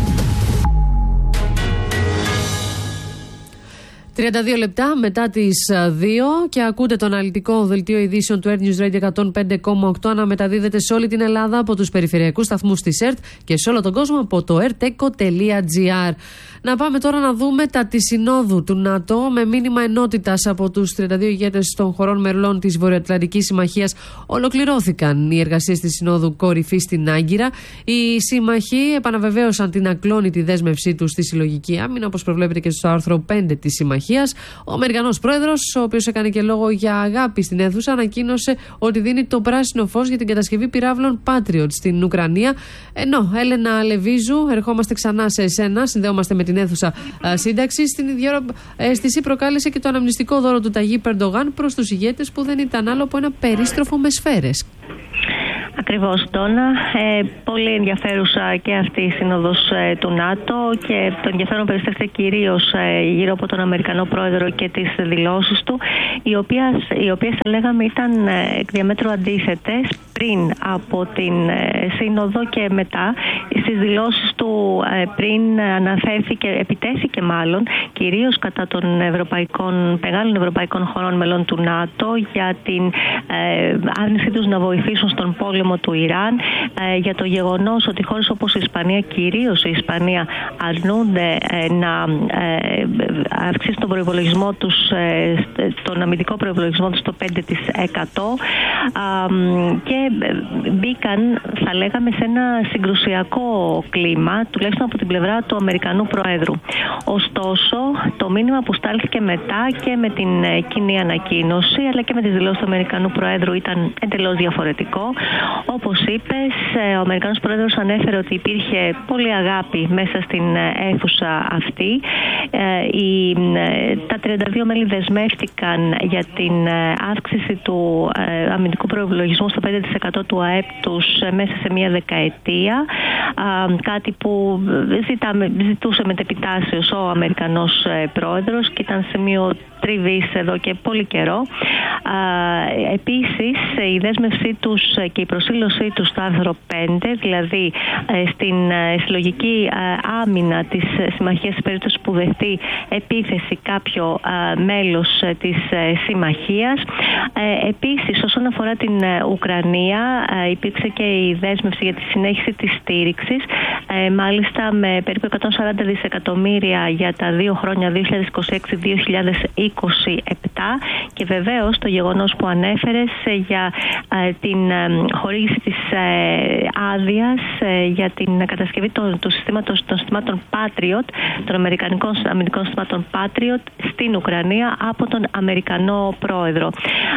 32 λεπτά μετά τις 2 και ακούτε το αναλυτικό δελτίο ειδήσεων του Air News Radio 105,8 να μεταδίδεται σε όλη την Ελλάδα από τους περιφερειακούς σταθμούς της ΕΡΤ και σε όλο τον κόσμο από το erteco.gr. Να πάμε τώρα να δούμε τα της Συνόδου του ΝΑΤΟ με μήνυμα ενότητας από τους 32 ηγέτες των χωρών μελών της Βορειοατλαντικής Συμμαχίας. Ολοκληρώθηκαν οι εργασίες της Συνόδου Κορυφής στην Άγκυρα. Οι σύμμαχοι επαναβεβαίωσαν την ακλόνητη δέσμευσή τους στη συλλογική άμυνα, όπως προβλέπεται και στο άρθρο 5 της Συμμαχίας. Ο Αμερικανός πρόεδρος, ο οποίος έκανε και λόγο για αγάπη στην αίθουσα, ανακοίνωσε ότι δίνει το πράσινο φως για την κατασκευή πυράβλων Patriot στην Ουκρανία. Ενώ, Έλενα Λεβίζου, ερχόμαστε ξανά σε εσένα, συνδέομαστε με την αίθουσα σύνταξη. Στην ίδια ώρα αίσθηση προκάλεσε και το αναμνηστικό δώρο του Ταγί Περντογάν προς τους ηγέτες, που δεν ήταν άλλο από ένα περίστροφο με σφαίρες. Ακριβώς, Ντόνα. Πολύ ενδιαφέρουσα και αυτή η σύνοδος του ΝΑΤΟ και το ενδιαφέρον περιστρέφεται κυρίως γύρω από τον Αμερικανό πρόεδρο και τις δηλώσεις του, οι οποίες θα λέγαμε ήταν εκ διαμέτρου αντίθετες. πριν από την Σύνοδο και μετά. Στις δηλώσεις του πριν επιτέθηκε μάλλον κυρίως κατά των μεγάλων ευρωπαϊκών χωρών μελών του ΝΑΤΟ για την άρνησή τους να βοηθήσουν στον πόλεμο του Ιράν, για το γεγονός ότι χώρες όπως η Ισπανία, κυρίως η Ισπανία, αρνούνται να αυξήσουν τον προϋπολογισμό τους, τον αμυντικό προϋπολογισμό τους στο 5%, και μπήκαν, θα λέγαμε, σε ένα συγκρουσιακό κλίμα, τουλάχιστον από την πλευρά του Αμερικανού Προέδρου. Ωστόσο, το μήνυμα που στάλθηκε μετά και με την κοινή ανακοίνωση, αλλά και με τις δηλώσεις του Αμερικανού Προέδρου, ήταν εντελώς διαφορετικό. Όπως είπες, ο Αμερικανός Πρόεδρος ανέφερε ότι υπήρχε πολλή αγάπη μέσα στην αίθουσα αυτή. Τα 32 μέλη δεσμεύτηκαν για την αύξηση του αμυντικού προϋπολογισμού στο 5% του ΑΕΠ τους μέσα σε μία δεκαετία, κάτι που ζητούσε μετεπιτάσεως ο Αμερικανός Πρόεδρος και ήταν σημείο τριβής εδώ και πολύ καιρό. Επίσης, η δέσμευσή τους και η προσήλωσή τους στο άρθρο 5, δηλαδή στην συλλογική άμυνα της συμμαχίας σε περίπτωση που δεχτεί επίθεση κάποιο μέλος της συμμαχίας. Επίσης, όσον αφορά την Ουκρανία, υπήρξε και η δέσμευση για τη συνέχιση της στήριξης, μάλιστα με περίπου 140 δισεκατομμύρια για τα 2 χρόνια 2026-2027, και βεβαίως το γεγονός που ανέφερες για την χορήγηση της άδειας για την κατασκευή των συστημάτων Patriot, των αμερικανικών αμυντικών συστημάτων Patriot στην Ουκρανία από τον Αμερικανό Πρόεδρο.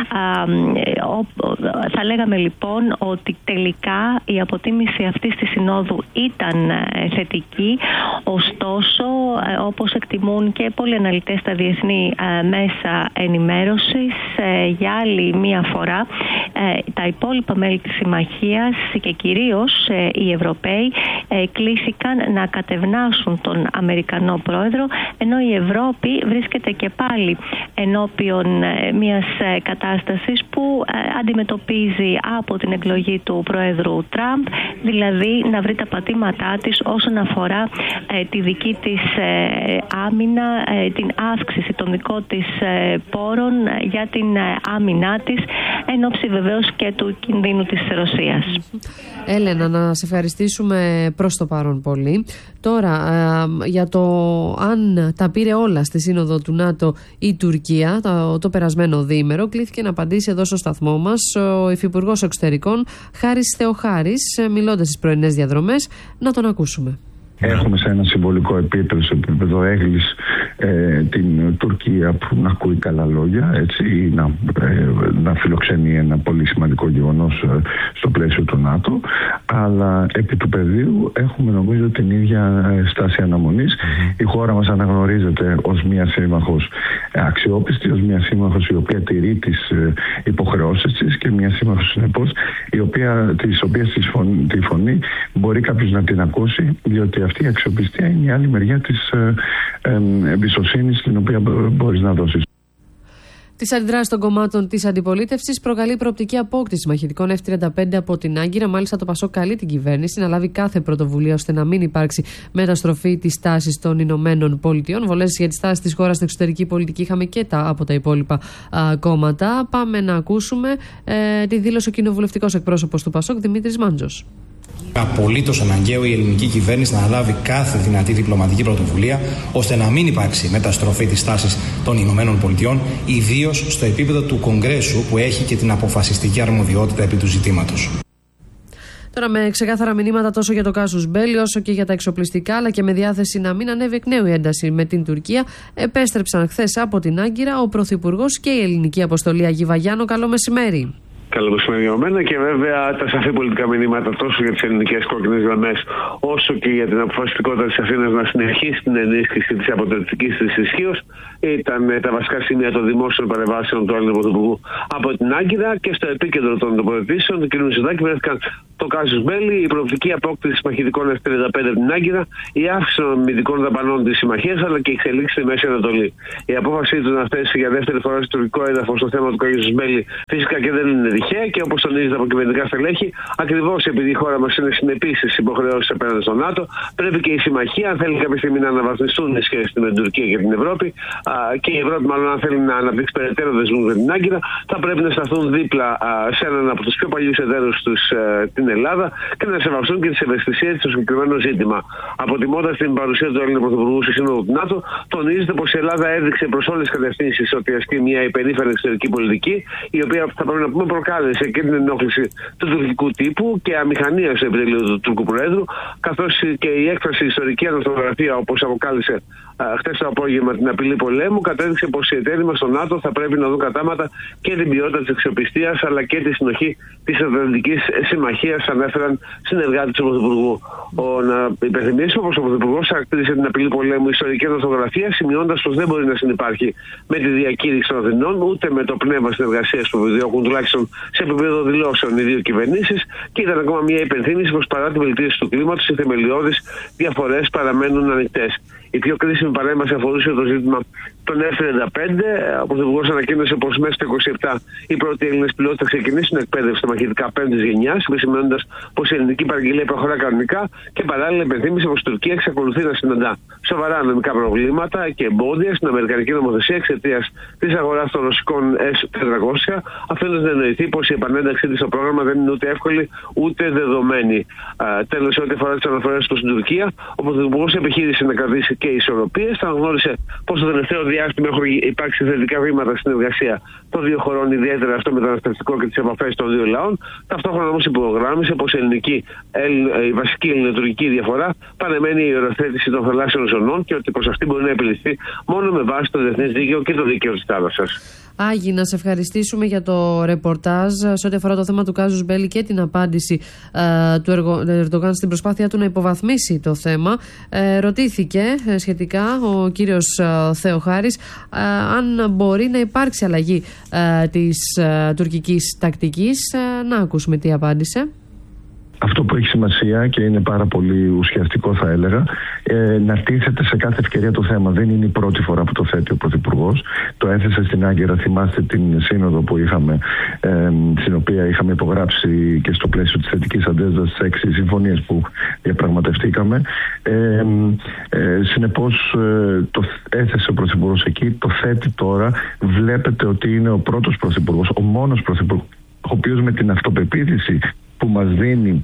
Θα λέγαμε λοιπόν ότι τελικά η αποτίμηση αυτής της συνόδου ήταν θετική, ωστόσο, όπως εκτιμούν και πολλοί αναλυτές στα διεθνή μέσα ενημέρωσης, για άλλη μία φορά τα υπόλοιπα μέλη της συμμαχίας και κυρίως οι Ευρωπαίοι κλήθηκαν να κατευνάσουν τον Αμερικανό Πρόεδρο, ενώ η Ευρώπη βρίσκεται και πάλι ενώπιον μιας κατάστασης που αντιμετωπίζει από την εκλογή του Πρόεδρου Τραμπ, δηλαδή να βρει τα πατήματά της όσον αφορά τη δική της άμυνα, την αύξηση των δικών της πόρων για την άμυνά της, εν ώψη βεβαίως και του κινδύνου της Ρωσίας. Έλενα, να σε ευχαριστήσουμε προς το παρόν πολύ. Τώρα, για το αν τα πήρε όλα στη Σύνοδο του ΝΑΤΟ η Τουρκία το περασμένο διήμερο, κλήθηκε να απαντήσει εδώ στο σταθμό μας ο Υφυπουργός Εξωτερικών Χάρης Θεοχάρης, μιλώντας στις πρωινές διαδρομές. Να τον ακούσουμε. Έχουμε σε ένα συμβολικό επίπεδο έγκλης την Τουρκία που να ακούει καλά λόγια, έτσι, ή να φιλοξενεί ένα πολύ σημαντικό γεγονός στο πλαίσιο του ΝΑΤΟ, αλλά επί του πεδίου έχουμε νομίζω την ίδια στάση αναμονής. Η χώρα μας αναγνωρίζεται ως μια σύμμαχος αξιόπιστη, ως μια σύμμαχος η οποία τηρεί τις υποχρεώσεις της και μια σύμμαχος συνεπώς της οποίας τη φωνή μπορεί κάποιος να την ακούσει, διότι αυτή η αξιοπιστία είναι η άλλη μεριά της εμπιστοσύνης την οποία μπορείς να δώσεις. Τις αντιδράσεις των κομμάτων της αντιπολίτευσης προκαλεί προοπτική απόκτηση μαχητικών F-35 από την Άγκυρα. Μάλιστα, το ΠΑΣΟΚ καλεί την κυβέρνηση να λάβει κάθε πρωτοβουλία ώστε να μην υπάρξει μεταστροφή της τάσης των Ηνωμένων Πολιτειών. Βολές για τις τάσεις της χώρας στην εξωτερική πολιτική είχαμε και από τα υπόλοιπα κόμματα. Πάμε να ακούσουμε τη δήλωση ο κοινοβουλευτικός εκπρόσωπος του ΠΑΣΟΚ, Δημήτρης Μάντζος. Απολύτως αναγκαίο η ελληνική κυβέρνηση να αναλάβει κάθε δυνατή διπλωματική πρωτοβουλία ώστε να μην υπάρξει μεταστροφή της τάσης των Ηνωμένων Πολιτειών, ιδίως στο επίπεδο του Κογκρέσου που έχει και την αποφασιστική αρμοδιότητα επί του ζητήματος. Τώρα, με ξεκάθαρα μηνύματα τόσο για το κάσους Μπέλι όσο και για τα εξοπλιστικά, αλλά και με διάθεση να μην ανέβει εκ νέου η ένταση με την Τουρκία, επέστρεψαν χθες από την Άγκυρα ο Πρωθυπουργός και η ελληνική αποστολή. Αγί Βαγιάννο, καλό μεσημέρι. Καλό μεσημέρι για μένα, και βέβαια τα σαφή πολιτικά μηνύματα τόσο για τις ελληνικές κόκκινες γραμμές όσο και για την αποφασιστικότητα της Αθήνας να συνεχίσει την ενίσχυση της αποτελεσματικής της ισχύως ήταν τα βασικά σημεία των δημόσιων παρεμβάσεων του Έλληνα Πρωθυπουργού από την Άγκυρα, και στο επίκεντρο των τοποθετήσεων του κ. Μητσοτάκη βρέθηκαν το κάσους Μπέλι, η προοπτική απόκτηση μαχητικών F-35 από την Άγκυρα, η αύξηση των αμυντικών δαπανών της συμμαχίας, αλλά και η εξελίξη στη Μέση Ανατολή. Η απόφασή του να θέσει για δεύτερη φορά στο τουρκικό έδαφος το θέμα του κάσους Μπέλι φυσικά και δεν είναι ΜΙΧΕ και όπως τονίζεται από κυβερνητικά στελέχη, ακριβώς επειδή η χώρα μας είναι συνεπής στις υποχρεώσεις απέναντι στο ΝΑΤΟ, πρέπει και η συμμαχία, αν θέλει κάποια στιγμή να αναβαθμιστούν οι σχέσεις με την Τουρκία και την Ευρώπη, και η Ευρώπη, μάλλον, αν θέλει να αναπτύξει περαιτέρω δεσμούς με την Άγκυρα, θα πρέπει να σταθούν δίπλα σε έναν από τους πιο παλιούς εταίρους τους, την Ελλάδα, και να σεβαστούν και τις ευαισθησίες στο συγκεκριμένο ζήτημα. Αποτιμώντας την παρουσία του Έλληνα Πρωθυπουργού στη Σύνοδο του ΝΑΤΟ, τονίζεται πως η Ελλάδα έδειξε προς όλες τις κατευθύνσεις ότι ασκεί μια υπερήφανη εξωτερική πολιτική, η οποία, θα πρέπει να πούμε, προκάλεσε και την ενόχληση του τουρκικού τύπου και αμηχανία στο επιτελείο του Τούρκου Προέδρου, καθώς και η έκφραση ιστορική αναστογραφία, όπως αποκάλεσε χτες το απόγευμα, την απειλή πολέμου, κατέδειξε πως οι εταίροι μας στο ΝΑΤΟ θα πρέπει να δουν κατάματα και την ποιότητα της αξιοπιστίας αλλά και τη συνοχή της Ατλαντικής Συμμαχίας, ανέφεραν συνεργάτες του Πρωθυπουργού. Να υπενθυμίσουμε πως ο Πρωθυπουργός χαρακτήρισε την απειλή πολέμου ιστορική αναστογραφία, σημειώντας πως δεν μπορεί να συνυπάρχει με τη διακήρυξη των Αθηνών ούτε με το πνεύμα συνεργασίας που επιδιώκουν, τουλάχιστον σε επίπεδο δηλώσεων, οι δύο κυβερνήσεις, και ήταν ακόμα μια υπενθύμηση πως παρά τη βελτίωση του κλίματος, οι θεμελιώδεις διαφορές παραμένουν ανοιχτές. Η πιο κρίσιμη παρέμβαση αφορούσε το ζήτημα των F-35. Ο Πρωθυπουργός ανακοίνωσε πως μέσα στο 27 οι πρώτοι Έλληνες πιλότοι θα ξεκινήσουν εκπαίδευση στα μαχητικά 5ης γενιάς, επισημαίνοντας πως η ελληνική παραγγελία προχωρά κανονικά, και παράλληλα υπενθύμησε πως η Τουρκία εξακολουθεί να συναντά σοβαρά νομικά προβλήματα και εμπόδια στην αμερικανική νομοθεσία εξαιτίας της αγοράς των ρωσικών S-400, αφήνοντας να εννοηθεί πως η επανένταξή της στο πρόγραμμα δεν είναι ούτε εύκολη ούτε δεδομένη. Τέλος, σε ό,τι αφορά τις αναφορές του στην Τουρκία, ο Πρωθυπουργός επιχείρησε να κρατήσει και ισορροπίες. Θα γνώρισε πως το τελευταίο διάστημα έχουν υπάρξει θετικά βήματα στην συνεργασία των δύο χωρών, ιδιαίτερα στο μεταναστευτικό και τις επαφές των δύο λαών. Ταυτόχρονα όμως υπογράμμισε πως η βασική ελληνοτουρκική διαφορά παραμένει η οριοθέτηση των θαλάσσιων ζωνών και ότι πως αυτή μπορεί να επιληθεί μόνο με βάση το διεθνές δίκαιο και το δίκαιο της θάλασσας. Άγι, να σε ευχαριστήσουμε για το ρεπορτάζ σε ό,τι αφορά το θέμα του Κάζους Μπέλη και την απάντηση του Ερντογάν στην προσπάθειά του να υποβαθμίσει το θέμα. Ρωτήθηκε σχετικά ο κύριος Θεοχάρης αν μπορεί να υπάρξει αλλαγή της τουρκικής τακτικής. Να ακούσουμε τι απάντησε. Αυτό που έχει σημασία και είναι πάρα πολύ ουσιαστικό, θα έλεγα, να τίθεται σε κάθε ευκαιρία το θέμα. Δεν είναι η πρώτη φορά που το θέτει ο Πρωθυπουργός. Το έθεσε στην Άγκυρα, θυμάστε την σύνοδο που είχαμε, στην οποία είχαμε υπογράψει και στο πλαίσιο της θετικής αντέδρασης 6 συμφωνίες που διαπραγματευτήκαμε. Συνεπώς το έθεσε ο Πρωθυπουργός εκεί, το θέτει τώρα. Βλέπετε ότι είναι ο πρώτος Πρωθυπουργός, ο μόνος Πρωθυπουργός, ο οποίος με την αυτοπεποίθηση που μας δίνει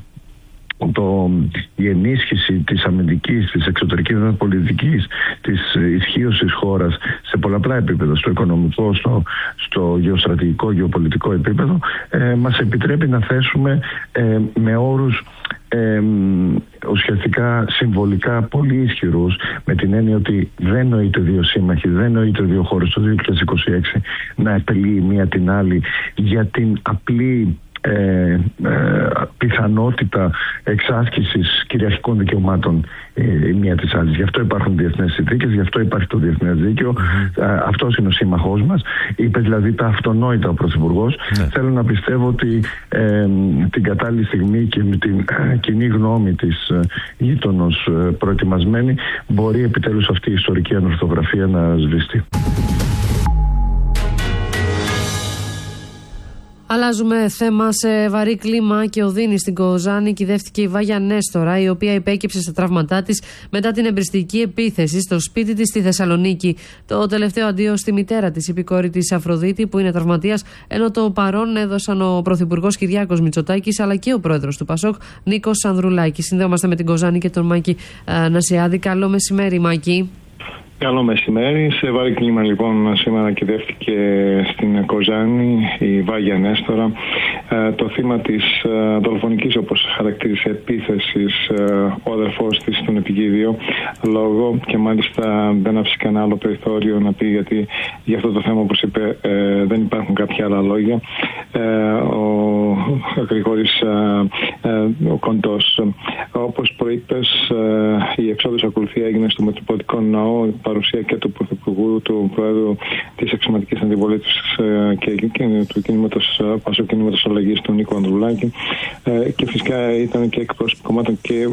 η ενίσχυση της αμυντικής, της εξωτερικής πολιτικής, της ισχύως της χώρας σε πολλαπλά επίπεδα, στο οικονομικό, στο γεωστρατηγικό, γεωπολιτικό επίπεδο, μας επιτρέπει να θέσουμε με όρους ουσιαστικά συμβολικά πολύ ισχυρούς, με την έννοια ότι δεν νοείται δύο σύμμαχοι, δεν νοείται δύο χώρες το 2026 να επελύει μία την άλλη για την απλή πιθανότητα εξάσκησης κυριαρχικών δικαιωμάτων η μία της άλλης. Γι' αυτό υπάρχουν διεθνές συνθήκες, γι' αυτό υπάρχει το διεθνές δίκαιο. Αυτός είναι ο σύμμαχός μας. Είπε δηλαδή τα αυτονόητα ο Πρωθυπουργός. Θέλω να πιστεύω ότι την κατάλληλη στιγμή και με την κοινή γνώμη της γείτονος προετοιμασμένη μπορεί επιτέλους αυτή η ιστορική ανορθογραφία να σβηστεί. Αλλάζουμε θέμα. Σε βαρύ κλίμα και οδύνη στην Κοζάνη κυδεύτηκε η Βάγια Νέστορα, η οποία υπέκυψε στα τραύματά της μετά την εμπριστική επίθεση στο σπίτι της στη Θεσσαλονίκη. Το τελευταίο αντίο στη μητέρα της, η πικόρη της Αφροδίτη, που είναι τραυματίας, ενώ το παρόν έδωσαν ο Πρωθυπουργός Κυριάκος Μητσοτάκης αλλά και ο πρόεδρος του Πασόκ, Νίκος Ανδρουλάκης. Συνδέομαστε με την Κοζάνη και τον Μάκη Νασιάδη. Καλό μεσημέρι, Μάκη. Καλό μεσημέρι. Σε βαρύ κλίμα λοιπόν σήμερα κυδεύτηκε στην Κοζάνη η Βάγια Νέστορα. Το θύμα της δολοφονικής, όπως χαρακτήρισε, επίθεσης ο αδερφός της στον επικίδιο λόγο, και μάλιστα δεν άφησε κανένα άλλο περιθώριο να πει, γιατί για αυτό το θέμα, όπως είπε, δεν υπάρχουν κάποια άλλα λόγια. Ο Γρηγόρης ο Κοντός, όπως προείπες, η εξόδος ακολουθία έγινε στο Μετροπολιτικό Ναό, παρουσία και του Πρωθυπουργού, του Προέδρου της Αξιωματικής Αντιπολίτευσης και του κινήματος Πασόκ, κινήματος αλλαγής, του Νίκου Ανδρουλάκη, και φυσικά ήταν και εκπρόσωποι κομμάτων και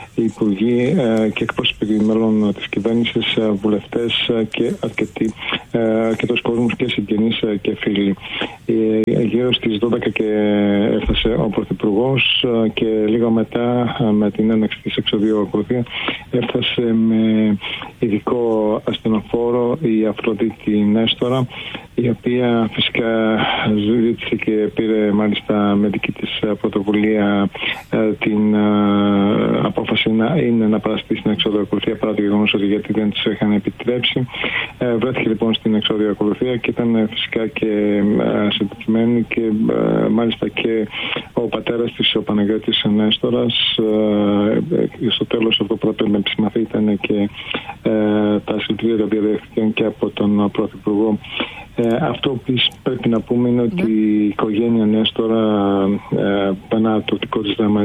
υπουργοί και εκπρόσωποι μέλων της κυβέρνησης, βουλευτές και αρκετοί αρκετός κόσμος και συγγενείς και φίλοι. Γύρω στις 12 και έφτασε ο Πρωθυπουργός και λίγο μετά, με την έναρξη της εξωδιοακολουθία, έφτασε με ειδικό ασθενοφόρο η Αφροδίτη Νέστορα, η οποία φυσικά ζήτησε και πήρε μάλιστα με δική της πρωτοβουλία την απόφαση να παραστεί στην εξωδιοακολουθία, παρά το γεγονός ότι γιατί δεν της είχαν επιτρέψει. Βρέθηκε λοιπόν στην εξωδιοακολουθία και ήταν φυσικά και συντετριμένη και μάλιστα και ο πατέρας της, ο Παναγιώτης Νέστορας. Στο τέλος αυτό που πρέπει να επισημαθεί ήταν και τα συλληπιτήρια τα οποία δέχτηκαν και από τον Πρωθυπουργό. Αυτό που πρέπει να πούμε είναι ότι η οικογένεια Νέστορα, πέρα το δικό της δράμα,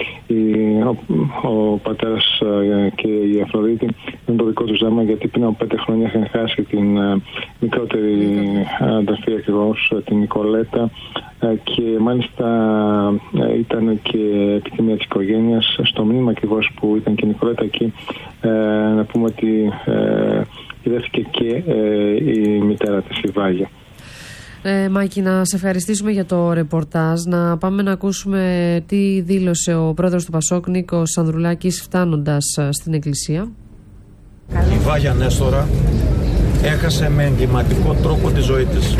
ο πατέρας και η Αφροδίτη, είναι το δικό τους δράμα, γιατί πριν από 5 χρόνια είχαν χάσει την μικρότερη αδερφή ακριβώς, την Νικολέτα, και μάλιστα ήταν και επιθυμία της οικογένειας στο μνήμα ακριβώς που ήταν και η Νικολέτα εκεί, να πούμε ότι δέθηκε και η μητέρα της, η Βάγια. Μάκη, να σε ευχαριστήσουμε για το ρεπορτάζ. Να πάμε να ακούσουμε τι δήλωσε ο πρόεδρος του Πασόκ, Νίκος Ανδρουλάκης, φτάνοντας στην εκκλησία. Η Βάγια Νέστορα έχασε με εγκληματικό τρόπο τη ζωή της.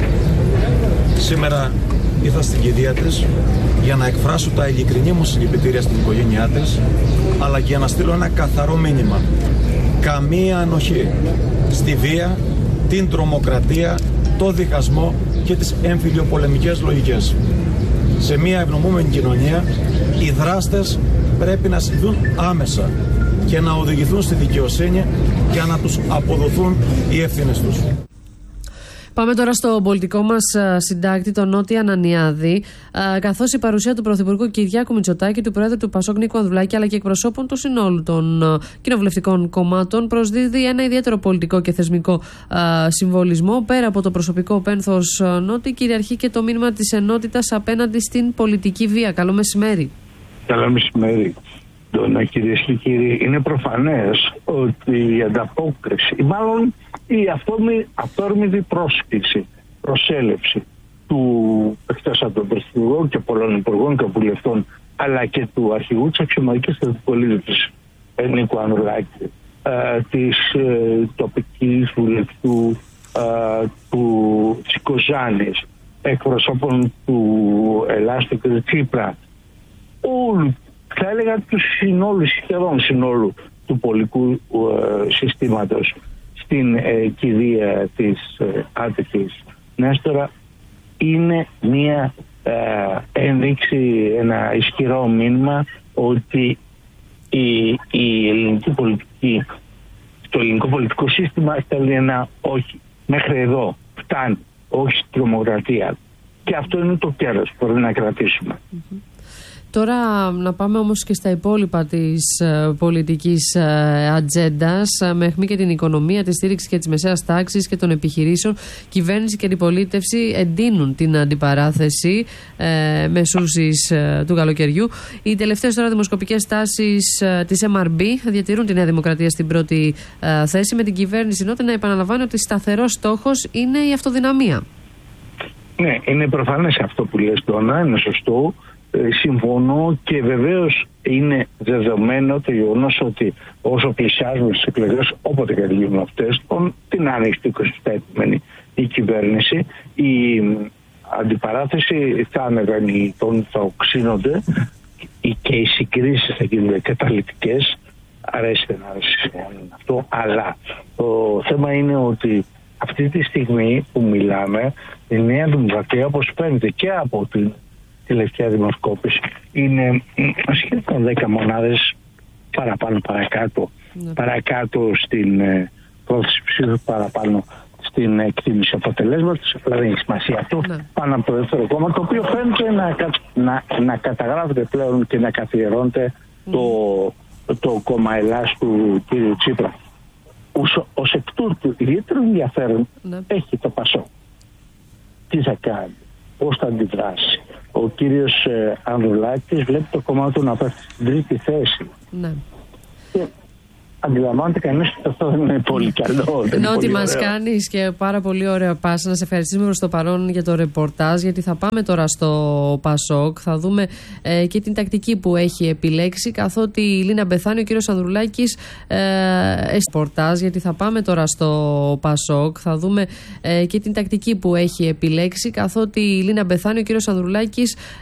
Σήμερα ήρθα στην κηδεία της για να εκφράσω τα ειλικρινή μου συλληπιτήρια στην οικογένειά της, αλλά και για να στείλω ένα καθαρό μήνυμα. Καμία ανοχή στη βία, την τρομοκρατία, το διχασμό και τις εμφυλιοπολεμικές λογικές. Σε μια ευνομούμενη κοινωνία, οι δράστες πρέπει να συλληφθούν άμεσα και να οδηγηθούν στη δικαιοσύνη για να τους αποδοθούν οι ευθύνες τους. Πάμε τώρα στο πολιτικό μας συντάκτη, τον Νότια Ανανιάδη, καθώς η παρουσία του Πρωθυπουργού Κυριάκου Μητσοτάκη, του Πρόεδρου του Πασόκ Νίκου Ανδρουλάκη, αλλά και εκπροσώπων του συνόλου των κοινοβουλευτικών κομμάτων, προσδίδει ένα ιδιαίτερο πολιτικό και θεσμικό συμβολισμό. Πέρα από το προσωπικό πένθος, Νότι, κυριαρχεί και το μήνυμα της ενότητας απέναντι στην πολιτική βία. Καλό μεσημέρι. Καλό μεσημέρι. Κυρίες και κύριοι, είναι προφανές ότι η ανταπόκριση, ή μάλλον η αυθόρμητη προσέλευση του, εκτός από τον Πρωθυπουργό και πολλών υπουργών και βουλευτών, αλλά και του αρχηγού της αξιωματικής πολιτικής Νίκου Ανδρουλάκη, της τοπικής βουλευτού της Κοζάνης, εκπροσώπων του Ελλάστου και του Τσίπρα, όλου, θα έλεγα του σχεδόν συνόλου του πολιτικού συστήματος στην κηδεία της άτυχης Νέστορα, είναι μια ένδειξη, ένα ισχυρό μήνυμα ότι η ελληνική πολιτική, το ελληνικό πολιτικό σύστημα θέλει ένα όχι, μέχρι εδώ φτάνει, όχι στην τρομοκρατία, και αυτό είναι το κέρδος που πρέπει να κρατήσουμε. Τώρα να πάμε όμως και στα υπόλοιπα της πολιτικής ατζέντας, με αιχμή και την οικονομία, τη στήριξη και της μεσαίας τάξης και των επιχειρήσεων. Κυβέρνηση και αντιπολίτευση εντείνουν την αντιπαράθεση μεσούσης του καλοκαιριού. Οι τελευταίες τώρα δημοσκοπικές τάσεις της MRB διατηρούν τη Νέα Δημοκρατία στην πρώτη θέση, με την κυβέρνηση νότε να επαναλαμβάνει ότι σταθερός στόχος είναι η αυτοδυναμία. Ναι, είναι προφανές αυτό που λες, Ντόνα, είναι σωστό. Συμφωνώ, και βεβαίως είναι δεδομένο το γεγονός ότι όσο πλησιάζουμε στις εκλογές, όποτε και γίνουν αυτές, την άνοιξη του 27 επόμενη η κυβέρνηση, η αντιπαράθεση θα ανεβαίνει, θα οξύνονται και οι συγκρίσεις θα γίνουν καταλυτικές. Αρέσει να αρέσει αυτό, αλλά το θέμα είναι ότι αυτή τη στιγμή που μιλάμε, η Νέα Δημοκρατία, όπως φαίνεται και από την τελευταία δημοσκόπηση, είναι σχεδόν 10 μονάδες παραπάνω παρακάτω στην πρόθεση ψήφου, παραπάνω στην εκτίμηση αποτελέσματος. Δηλαδή έχει σημασία αυτό, πάνω από το δεύτερο κόμμα, το οποίο φαίνεται να καταγράφεται πλέον και να καθιερώνεται το κόμμα Ελλάς του κ. Τσίπρα. Ως εκ τούτου ιδιαίτερο ενδιαφέρον έχει το Πασόκ. Τι θα κάνει, πώς θα αντιδράσει. Ο κύριος Ανδρουλάκης βλέπει το κομμάτι του να πέφτει στην τρίτη θέση. Ναι. Και αντιλαμβάνεται κανείς ότι αυτό δεν είναι πολύ καλό. Νότι μας κάνεις και πάρα πολύ ωραία πάσα. Να σε ευχαριστήσουμε προς το παρόν για το ρεπορτάζ, γιατί θα πάμε τώρα στο Πασόκ. Θα δούμε και την τακτική που έχει επιλέξει, καθότι η Λίνα Μπεθάνη, ο κύριος Ανδρουλάκης γιατί θα πάμε τώρα στο Πασόκ. Θα δούμε και την τακτική που έχει επιλέξει, καθότι η Λίνα Μπεθάνη, ο κύριος Ανδρουλάκης